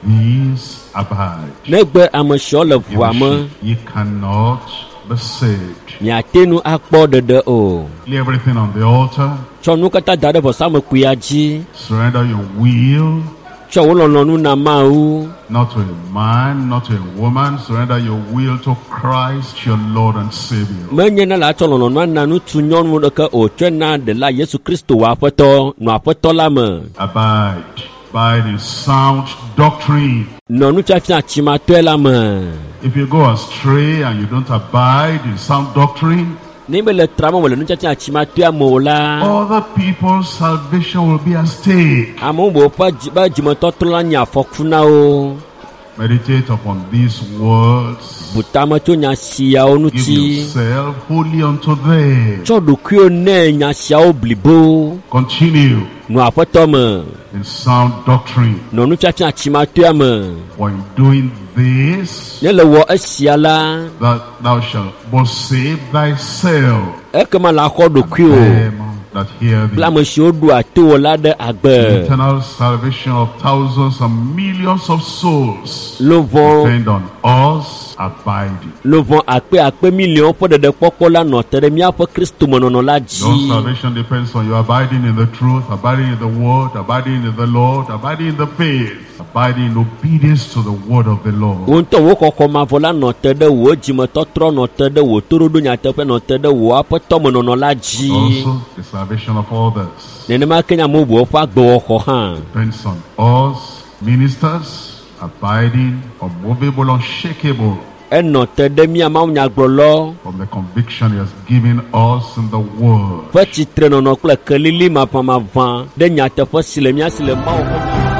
these abide. Negbe amosho le vwa me. Ye cannot be saved. Nyatenu akpo dede o. Lay everything on the altar. Cho nu kata dade bo samu kuyaji. Surrender your will, Cho wolono nu na mau. not to a man, not to a woman. Surrender your will to Christ, your Lord and Savior. Menye na la cho lono na na nu tu nyon mu de ka o twena de la Yesu Kristo wa apoto no apoto la me. Abide. Abide in sound doctrine. No nu cha fia chima to la me. If you go astray and you don't abide in sound doctrine, Ni be le tramo le nu cha fia chima to amola. other people's salvation will be at stake. Amo bo pa ba jimototro la nya fokfuna o. Meditate upon these words. Butama to nya sia onu Give ti. yourself wholly unto them. Cho du kyo ne nya sia oblibo. Continue No apoto me. in sound doctrine. No nu cha fia chima to me. For in doing this, Ne le wo asia la. that thou shalt both save thyself E kama la ko do kyo. them that hear thee. Bla mo shi do ato la de agbe. Eternal salvation of thousands and millions of souls Lo von depend on us abiding. lo von akpe akpe million po de de poko la no tere mi apo Kristo mo no la Your ji. salvation depends on you abiding in the truth, abiding in the word, abiding in the Lord, abiding in the faith, abiding in obedience to the word of the Lord. Won to wo kokko ma vola no tere wo jimo totro no tere wo turudu nya tepe no tere wo apo to mo no la ji. Also, the salvation of others Nene ma kenya mo bo fa gbo ko han. depends on us, ministers, abiding, unmovable, unshakable, E no tere mi ama nya gbolo. from the conviction he has given us in the word. Fa chitre no no kle kelili ma pa ma van. De nya tepe sile mi asile ma o.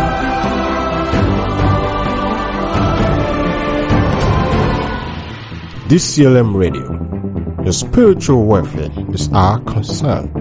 D C L M Radio. Your spiritual welfare is our concern.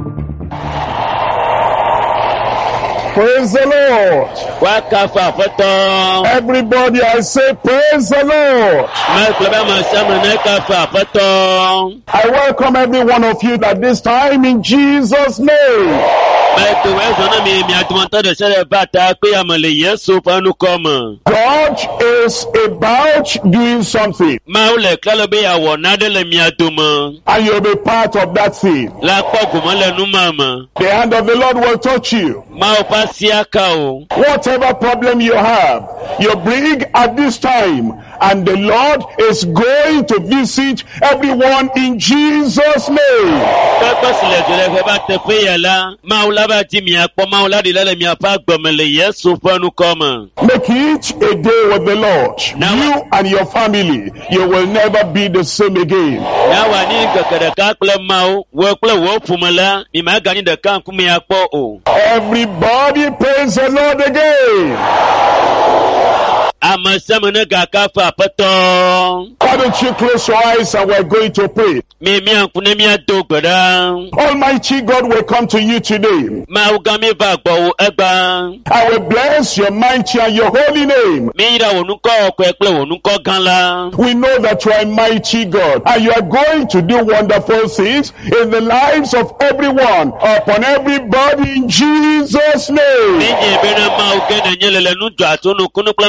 Praise the Lord. Wa ka fa apoto. Everybody, I say, praise the Lord. Ma kleba ma samu ne ka fa apoto. I welcome every one of you at this time in Jesus' name. Maitu wezo na mi mi atumonto de sere bata pe amale Yesu panu koma. God is about doing something, Ma ule klalo be ya wona de le mi atuma. and you'll be part of that thing. La pogu mo le nu mama. The hand of the Lord will touch you. Ma o pasiaka o. Whatever problem you have, you bring at this time, and the Lord is going to visit everyone in Jesus' name. Pepe sile jere fe ba te pe ya la. Ma ula ba ti mi apo ma ula di le mi apa gbomele Yesu panu koma. Make it a day with the Lord. Now- You and your family, you will never be the same again. Na wa ni kekere ka kple ma o. Wo kple wo fumela. Mi ma gani de kan ku mi apo o. Everybody praise the Lord again. Ama samu ne ga ka fa apoto. Why don't you close your eyes and we're going to pray. Mi mi anku ne mi ado gbeda. Almighty God will come to you today. Ma uga mi va gbo egba. I will bless your mighty and your holy name. Mi ira wonu ko oko ekple wonu ko gan la. We know that you are a mighty God, and you are going to do wonderful things in the lives of everyone, upon everybody in Jesus' Mi name. je be na ma uge na nyelele nu do atunu kunu plan nu tri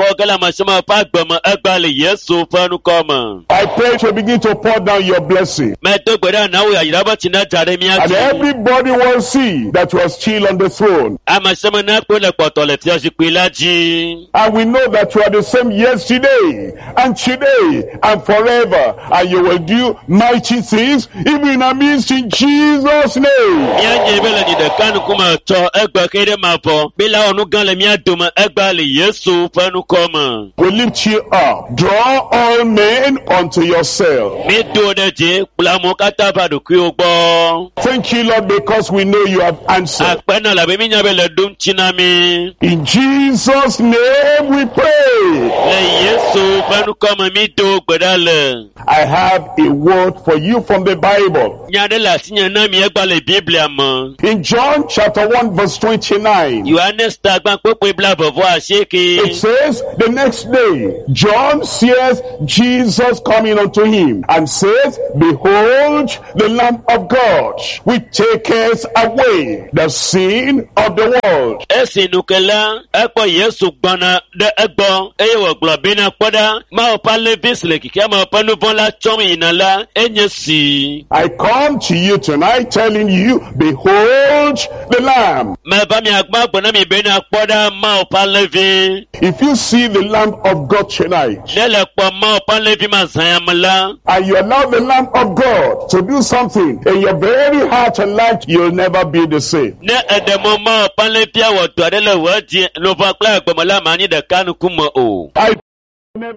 kɔ kɛlɛ masɛmɛ fa gbɛmɛ ɛgbɛ le yesu fɛnu kɔmɛ. I pray to begin to pour down your blessing. mɛ to gbɛdɛ n'awo yayiraba tina jare mi And ati. everybody will see that you are still on the throne. amasɛmɛ n'akpɔ le kpɔtɔ le fiɔsi kpe la dzi. And we know that you are the same yesterday and today and forever. And you will do mighty things even in our midst in Jesus' name. mianye bɛ le ni ɖeka nukume tsɔ ɛgbɛ ke ɖe ma fɔ. bila wɔnu gã le mia dome ɛgbɛ le yesu fɛnu kɔmɛ. We lift you up. Draw all men unto yourself. mi do ɖe dzi kple amewo katã va ɖokuiwo gbɔ. Thank you, Lord, because we know you have answered. akpɛnɔ labe mi nya bɛ le ɖom tsi na mi. In Jesus' name we pray. le yesu fɛnu kɔmɛ mi do gbe ɖa le. I have a word for you from the Bible. nya ɖe le asi nye na mi ɛgbɛ le biblia me. In John chapter one verse twenty-nine, yohanes ta gbã kpekpe bla vɔvɔ asieke. it says, the next day, John sees Jesus coming unto him and says, behold, the Lamb of God, which taketh away the sin of the world. esi nukela ekpɔ yesu gbɔna ɖe egbɔ eye wògblɔ bena kpɔɖa mawo ƒe alẽvi le kikea me ƒe nu vɔ̃ la tsɔm yina la enye si. I come to you tonight telling you, behold the Lamb. meva miagbã gbɔna mi bena kpɔɖa mawo ƒe alẽvi. If you see the Lamb of God tonight, ne le kpɔ mawo ƒe alẽvi ma zãya me la. and you allow the Lamb of God to do something in your very heart and life, you'll never be the same. ne eɖe mɔ mawo ƒe alẽvia wɔ dɔ aɖe le wò dzi lovɔ kple agbeme la manyi ɖeka nukume o. I never,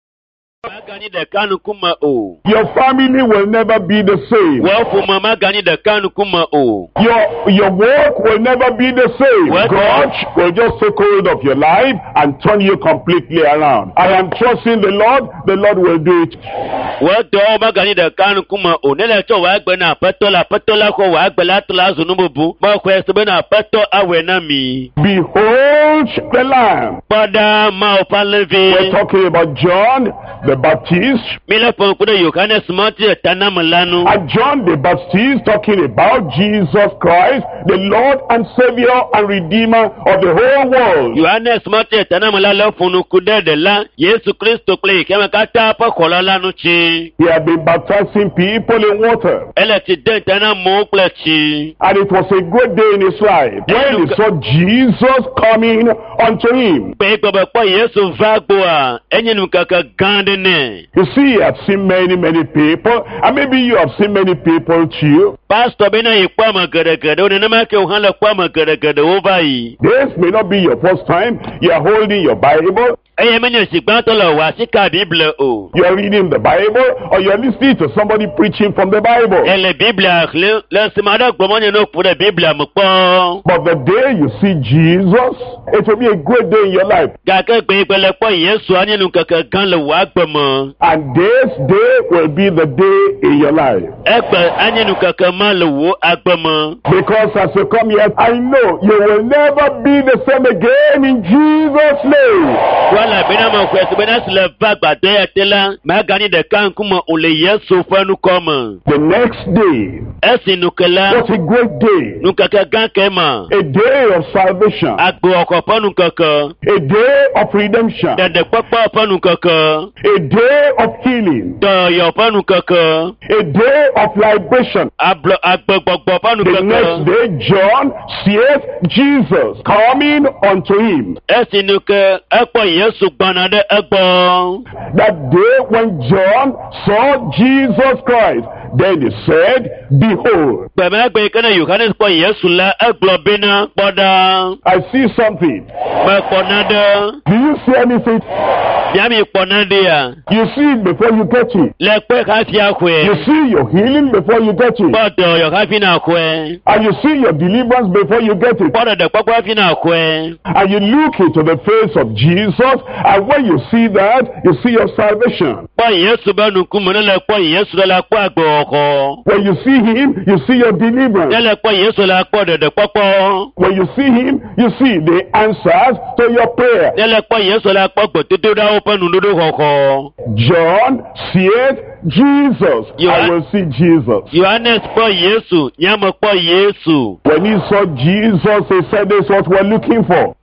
maganyi ɖeka nukume o. your family will never be the same. wɔ ƒome maganyi ɖeka nukume o. Your, your work will never be the same. What? God will just take hold of your life and turn you completely around. I am trusting the Lord. The Lord will do it. wòdɔ maganyi ɖeka nukume o. ne le tsɔ wòagbe na aƒetɔ la aƒetɔ la xɔ wòagbe la to la zu nu bubu. mɔxɔe se bena aƒetɔ awɔe na mi. Behold the Lamb. kpɔɖa mawo ƒe We're alẽvi. talking about John the Baptist. mi le ƒo ŋku ɖe yohanes mɔti etaname la nu. And John the Baptist talking about Jesus Christ, the Lord and Savior and Redeemer of the whole world. yohanes mɔti etaname la le ƒo ŋku ɖe ɖe la yesu kristo kple yikeme katã ƒe xɔlɔ la nu tsi. He had been baptizing people in water. ele tsi de ŋta na amewo kple tsi. And it was a good day in his life when he saw Jesus coming unto him. kpe gbɔ be kpɔ yesu va gbɔa enye nukeke gã ɖe nɛ. You see, he had seen many, many people, and maybe you have seen many people too. pastor bena yi kpɔ ame geɖe geɖewo nenema ke wò hã le kpɔ ame geɖe geɖewo va yi. This may not be your first time you are holding your Bible, eye menye si gbãtɔ le wò asi ka bible o. you are reading the Bible, or you are listening to somebody preaching from the Bible. ele biblia xlẽ le sima ɖe gbɔmɔ nye ne ƒo ɖe biblia me kpɔ. But the day you see Jesus, it will be a great day in your life. gake gbe gbe le kpɔ yesu anye nukeke gã le wò agbe me. And this day will be the day in your life. egbe anye nukeke ma le wò agbe me. Because as you come here, I know you will never be the same again in Jesus' name. wala bena me xɔe si bena si le va gbadɔ ya te la magani ɖeka ŋkume o le yesu ƒe nukɔme. The next day, esi nuke la what a great day. nukeke gã ke ma. A day of salvation. agbeɔxɔ ƒe nukeke. A day of redemption. ɖeɖekpɔkpɔ ƒe nukeke. A day of healing. dɔyɔ ƒe nukeke. A day of liberation. ablɔ agbegbɔgbɔ ƒe The next nukeke. day, John sees Jesus coming unto him. esi nuke ekpɔ yesu gbɔna ɖe egbɔ. That day when John saw Jesus Christ, then he said, behold. gbemegbe yi ke ne yohanes kpɔ yesu la egblɔ bena kpɔɖa. I see something. mekpɔ naɖe. Do you see anything? miami kpɔ naɖea. You see it before you get it. le kpe hafi You axɔe. see your healing before you get it. kpɔ dɔyɔ hafi na xɔe. And you see your deliverance before you get it. kpɔ ɖeɖekpɔkpɔ hafi na xɔe. And you look into the face of Jesus, and when you see that, you see your salvation. kpɔ yesu be nukume ne le kpɔ yesu ɖe la kpɔ agbeɔxɔ. When you see him, you see your ne deliverance. le kpɔ yesu la kpɔ ɖeɖekpɔkpɔ. When you see him, you see the answers to your prayer. ne le kpɔ yesu la kpɔ gbedodoɖawo ƒe nuɖoɖo xɔxɔ. John seeth Jesus. You I are- will see Jesus. yohanes kpɔ yesu nyame kpɔ yesu. When he saw Jesus, he said, this is what we're looking for.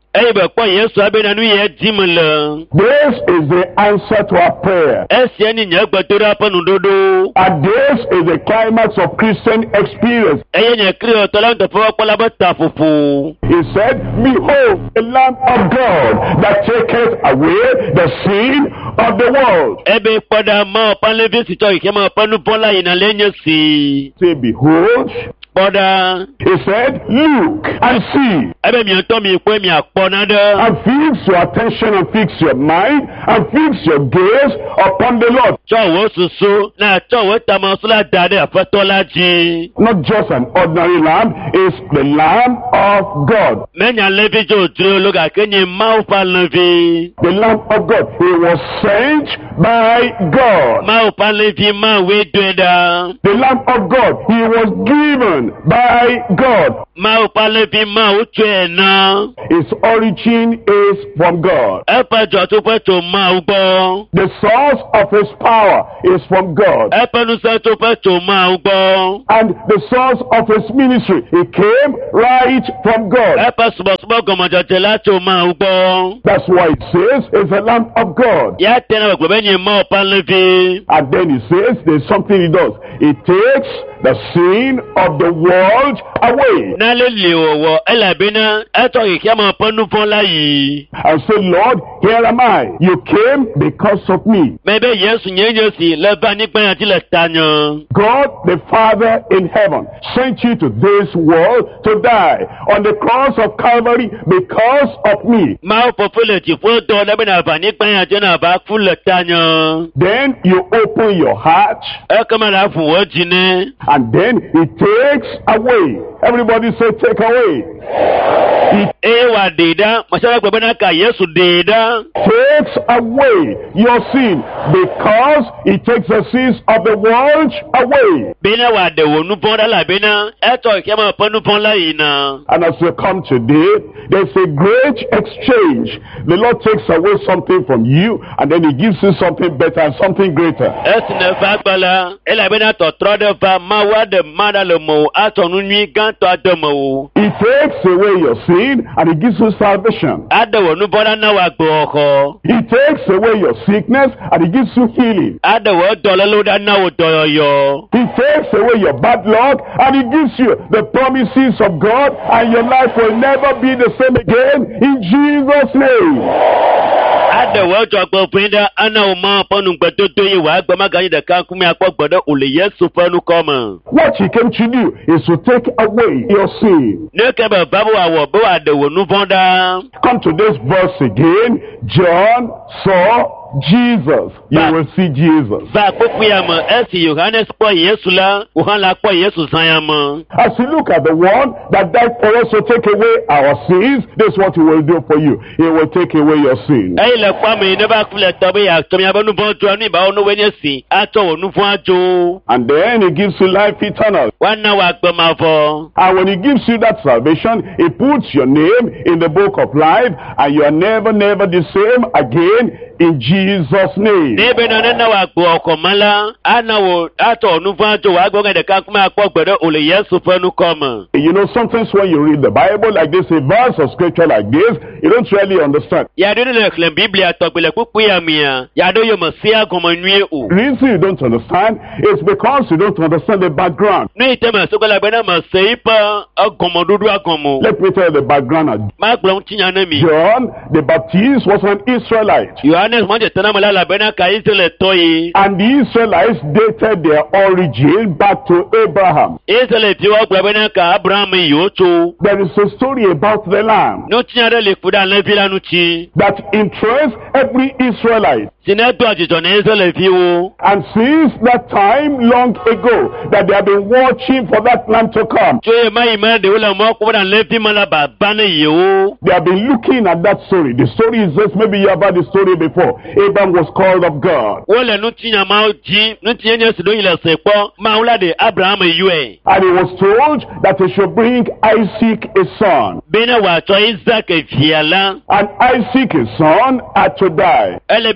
Eye be kpo Yesu abe na nu ye di me le. This is the answer to our prayer. Esi ni nye gbetora pa nu dodo. And this is the climax of Christian experience. Eye nye kri o tola ndo fo kpola ba ta fufu. He said, behold, the Lamb of God that taketh away the sin of the world. Ebe pada ma pa levi si to ike ma pa nu bola ina lenye si. Say, behold. Pada. He said, look and see. Ebe mi to mi kwe mi akpona de. And fix your attention and fix your mind and fix your gaze upon the Lord. Cho wo susu na cho wo tamasula dade afetola ji. Not just an ordinary lamb, it's the Lamb of God. Menya levi jo dro loga kenye mau pa levi. The Lamb of God. He was sent by God. Mau pa levi ma we dweda. The Lamb of God. He was given by God. Mau pa levi ma utwe na. His origin is from God. Epa jo tu pe to ma ugbo. The source of his power is from God. Epa nu se tu pe to ma ugbo. And the source of his ministry, he came right from God. Epa subo subo gomo jote la to ma ugbo. That's why it says it's the Lamb of God. Ya tena we gbe ni ma pa levi. And then he says there's something he does. He takes the sin of the world away. Na le le wo elabina eto ike ma panu fon la yi. And say, Lord, here am I. You came because of me. Maybe Yesu nyenye si le ba ni gban ati le tanyo. God the Father in heaven sent you to this world to die on the cross of Calvary because of me. Ma po fule ti fo do le ba ba ni gban ati na ba fu le tanyo. Then you open your heart. E kama la fu wo jine. And then he takes away. Everybody say take away. He e wa deda masala gbe na ka Yesu deda. Takes away your sin because he takes the sins of the world away. Bina wa de wo nu pon da la bina eto ke ma pon nu pon la ina. And as you come today, there's a great exchange. The Lord takes away something from you and then he gives you something better and something greater. Esne fa gbala e la bina to tro de fa ma wa de ma da le mo atonu nwi gan to ademo. He takes away your sin and he gives you salvation. Adawo nu pon na wa gbo oko. He takes away your sickness and he gives you healing. Adawo dololo da na wo doyo. He takes away your bad luck and he gives you the promises of God and your life will never be the same again in Jesus' name. Adawo jogbo pinda ana o ma ponu gbedodo yi wa gbo magani de kan kumi apo gbodo ole Yesu fanu come. What he came to do is to take away your sin. Ne ke ba babu awo bo adawo nu fonda. Come to this verse again. John saw Jesus. You Ba- will see Jesus. Ba poku ya mo esi Yohanes po Yesu la, Yohan la po Yesu san ya mo. As you look at the one that died for us to take away our sins, this is what he will do for you. He will take away your sins. Ei le kwa me ne ba kule tobe ya to mi abonu bon to ni ba onu wenye si ato onu fun ajo. And then he gives you life eternal. Wana wa gbo ma fo. And when he gives you that salvation, he puts your name in the book of life and you are never, never the same again in Jesus' name. Nebe na na wa gbo oko mala ana wo ato onu fun ajo wa gbo de kan kuma apo gbodo ole Yesu fanu come. You know, sometimes when you read the Bible like this, a verse of scripture like this, you don't really understand. Ya do le kle Biblia to gbele pupu ya mia. Ya do yo mo si agomo nwie o. The reason you don't understand is because you don't understand the background. No itema so gala bena ma sei pa agomo dudu agomo. Let me tell you the background. Ma gbo tinya na mi. John the Baptist was an Israelite. Yohanes mo je tana mala la bena ka Israel toyi. And the Israelites dated their origin back to Abraham. Israel ti wa gbo bena ka Abraham yo to. There is a story about the lamb No tinya de le fuda la vila nu ti. that interests every Israelite. Sine to ajijo na Israel fi wo. And since that time long ago that they have been watching for that lamb to come, So e mai ma de wala mo ko na le fi mala ba bana yo. they have been looking at that story. The story is this, maybe you have heard the story before. Abraham was called of God. Wole nu tinya ma ji, nu tinya nye sido ile se po, ma wala de Abraham yo e. And he was told that he should bring Isaac his son. Bena wa to Isaac e fiala. And Isaac his son had to die. Ele be Isaac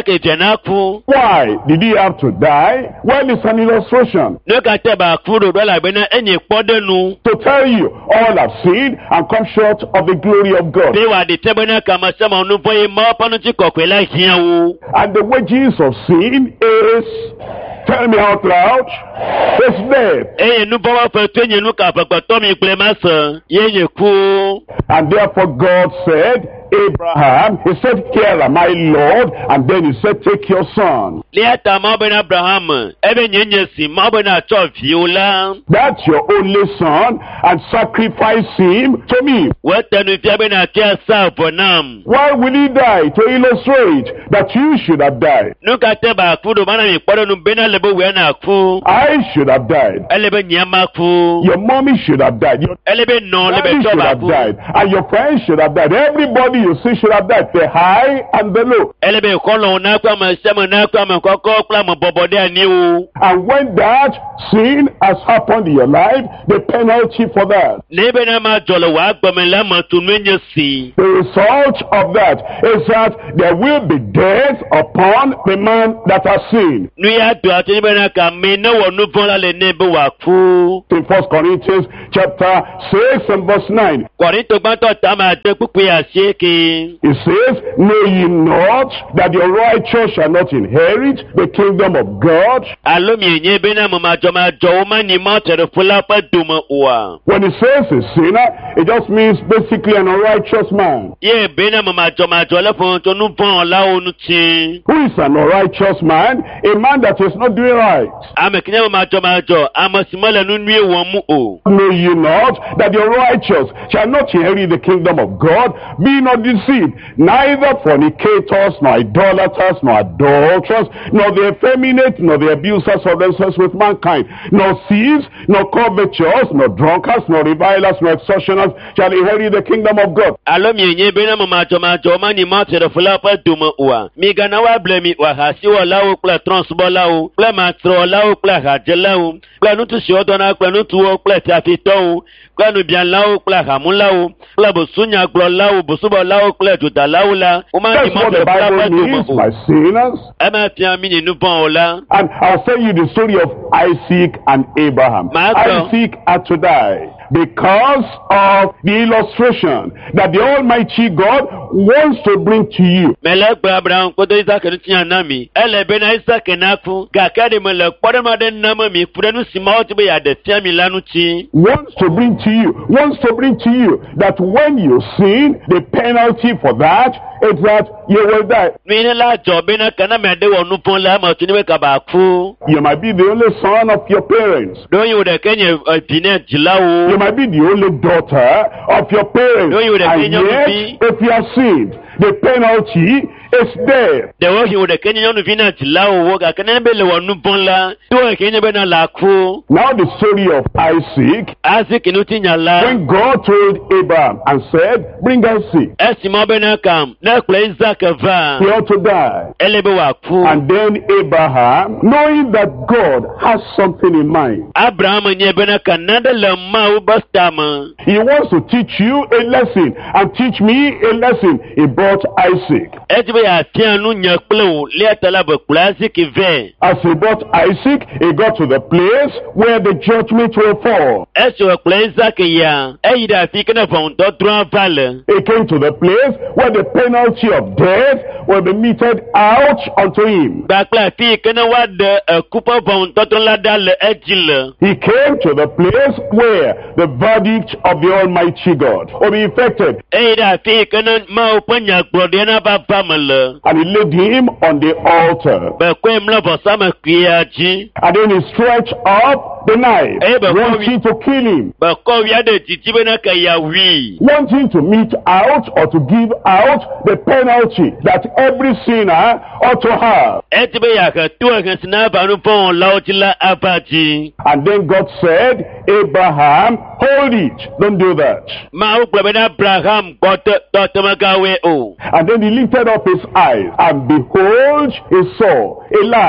Isaac ejana ku. Why did he have to die? Well, it's an illustration Ne ka te ba ku do la be na enye podenu. to tell you all have sinned and come short of the glory of God. Be wa de te be na kama sama nu boye ma panu ti kokwe la hian wo. And the wages of sin is, tell me out loud, is death. Eye nu bo wa fe to enye nu ka fe to mi ple ma so. Ye ye ku. And therefore God said, Abraham, he said, here am I, Lord, and then he said, take your son. Liata ma be na Abraham. Ebe nyenye si ma be na cho viola. That's your only son, and sacrifice him to me. Wa tanu fi be na tia sa bonam. Why will he die? To illustrate that you should have died. Nu ka te ba ku do mana mi podenu be na lebo we na ku. I should have died. Elebe nyama ku. Your mommy should have died. Your Elebe no lebe daddy to should ba have ku. died. And your friends should have died. Everybody you see should have died. The high and the low. Elebe kolo na kwa ma sema na kwa ma koko kwa ma bobode ani o. And when that sin has happened in your life, the penalty for that, Lebe na ma jolo wa gbome la ma tunu nye si. the result of that is that there will be death upon the man that has sinned. Nu ya do ati be na ka me na wo nu bon la le ne be wa ku. In First Corinthians chapter six and verse nine, Korinto gba to ta ma de pupu ya seke. it says, know ye not that the righteous shall not inherit the kingdom of God? Alo mi nye be na mo ma jo ma jo o ma ni ma tere fula pa duma wa. When it says a sinner, it just means basically an unrighteous man. Ye be na mo ma jo ma jo le fun to nu bon la o nu ti. Who is an unrighteous man? A man that is not doing right. Ame kinya mo ma jo ma jo amasimala nu nwie won mu o. Know ye not that the righteous shall not inherit the kingdom of God? Be not deceived, neither fornicators, nor idolaters, nor adulterers, nor the effeminate, nor the abusers of themselves with mankind, nor thieves, nor covetous, nor drunkards, nor revilers, nor extortioners shall inherit the kingdom of God. Alo mi nye be na mo ma jo ma jo ma ni ma tere fula pa duma wa. Mi gana wa ble mi wa ha si wa la o kla transbo la o. Kla ma tro la o kla ha je la o. Kla nu tu si o do na kla nu tu o kla ta fi to o. Kla nu bian la o kla ha mu la o. Kla bo sunya glo la o bo subo la o kla tu ta la o la. O ma ni That's ma what the tere fula pa Bible duma means o. by sinners. E ma ti ami ni nu bon o la. And I'll tell you the story of Isaac and Abraham. Michael. Isaac had to die because of the illustration that the Almighty God wants to bring to you. Mele gba Abraham koto Isaac nu tiya na mi. Ele be na Isaac na ku. Ga ka de mele kpore ma de na ma mi fure nu si ma o ti be ya de tiya mi lanu ti. Wants to bring to you, wants to bring to you that when you sin, the penalty for that is that you will die. Mi ni la jo be na kana me de wo nu pon la ma tu ni be ka ba ku. You might be the only son of your parents. Don you de kenye bine jila You o. might be the only daughter of your parents. No, you would have And been your yet, baby. if you are sinned, the penalty is death. De wo you de kenye nu vina jila o wo ga kana be le wo nu pon la. Do e kenye be na la ku. Now the story of Isaac, Isaac nu ti nya la. when God told Abraham and said, bring Isaac, E si mo be na kam. Na kle Isaac va. he ought to die. Ele be wa ku. And then Abraham, knowing that God has something in mind, Abraham nye be na kanada le ma u bastama. he wants to teach you a lesson and teach me a lesson. He brought Isaac. E ti be ya tian nu nya kple o. Le atala be kula Isaac ve. As he brought Isaac, he got to the place where the judgment will fall. E so kle Isaac ya. E yi da fi kana fon do dran vale. He came to the place where the penalty of death will be meted out unto him. Ba kla fi kana wa de kupa fon do dran la dal e jile. He came to the place where the verdict of the Almighty God will be effected. E yi da fi kana ma o panya gbode na ba ba mele. And he laid him on the altar. Ba kwe mla bo sama kwiya ji. And then he stretched up the knife, Eh, but wanting to kill him, Ba ko wi ade titi be na ka ya wi. wanting to mete out or to give out the penalty that every sinner ought to have. E ti be ya ka tu ka sina ba nu pon la o ti la abaji. And then God said, Abraham, hold it, don't do that. Ma o gbe na Abraham ko to to ma ka we o. And then he lifted up his eyes, and behold, he saw a lamb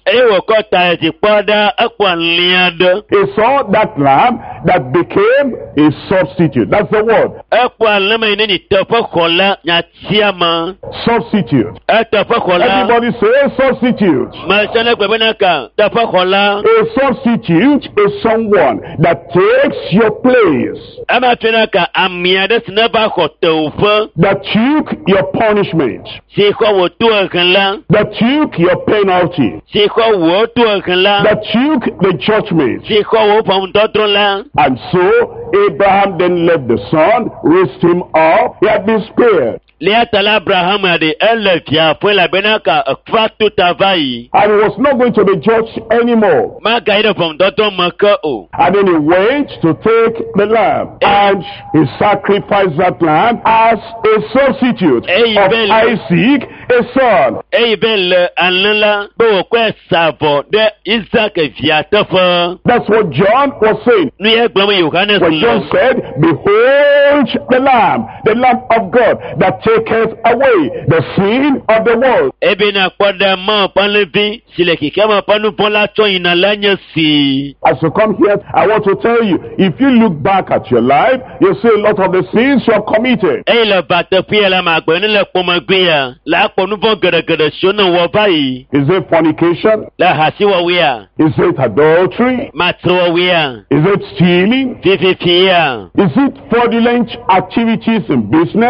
eye wòkɔ ta esi kpɔ ɖe ekpɔ lia ɖe. He saw that lamb that became a substitute. That's the word. Ekpɔ aleme yi ne ni teƒe xɔ la nyatia ma. Substitute. Eteƒe xɔ la. Everybody say substitute. Màṣẹ ne gbɛgbɛ na ka teƒe xɔ la. A substitute is someone that takes your place. Ema tue na ka ami aɖe si ne va xɔ teƒe. That took your punishment. Si xɔ wò to ehɛn la. That took your penalty. Si xɔ wò to ehɛn la. That took the judgment. Si xɔ wò ƒãmutɔtrɔ la. And so Abraham then left the son, raised him up. He had been spared. Lia tala Abraham ade ele via fue la benaka akfa to tavai. And he was not going to be judged anymore. Ma gaida from doto maka o. And then he went to take the lamb. And he sacrificed that lamb as a substitute Hey, of Bella. Isaac, a son. Ei bel anla bo kwe savo de Isaac via tafa. That's what John was saying. Nu ye gbama Yohanes When John said, behold the lamb, the lamb of God that taketh away the sin of the world. Ebe na kwada ma panlevi sile kikama panu pola cho inalanya si. As you come here, I want to tell you, if you look back at your life, you see a lot of the sins you have committed. Ei la bata pia la magbene la pomagwea. La ponu bon gada gada shona wabai. Is it fornication? La hasiwa wea. Is it adultery? Matwa wea. Is it stealing? Fifi pia. Is it fraudulent activities in business?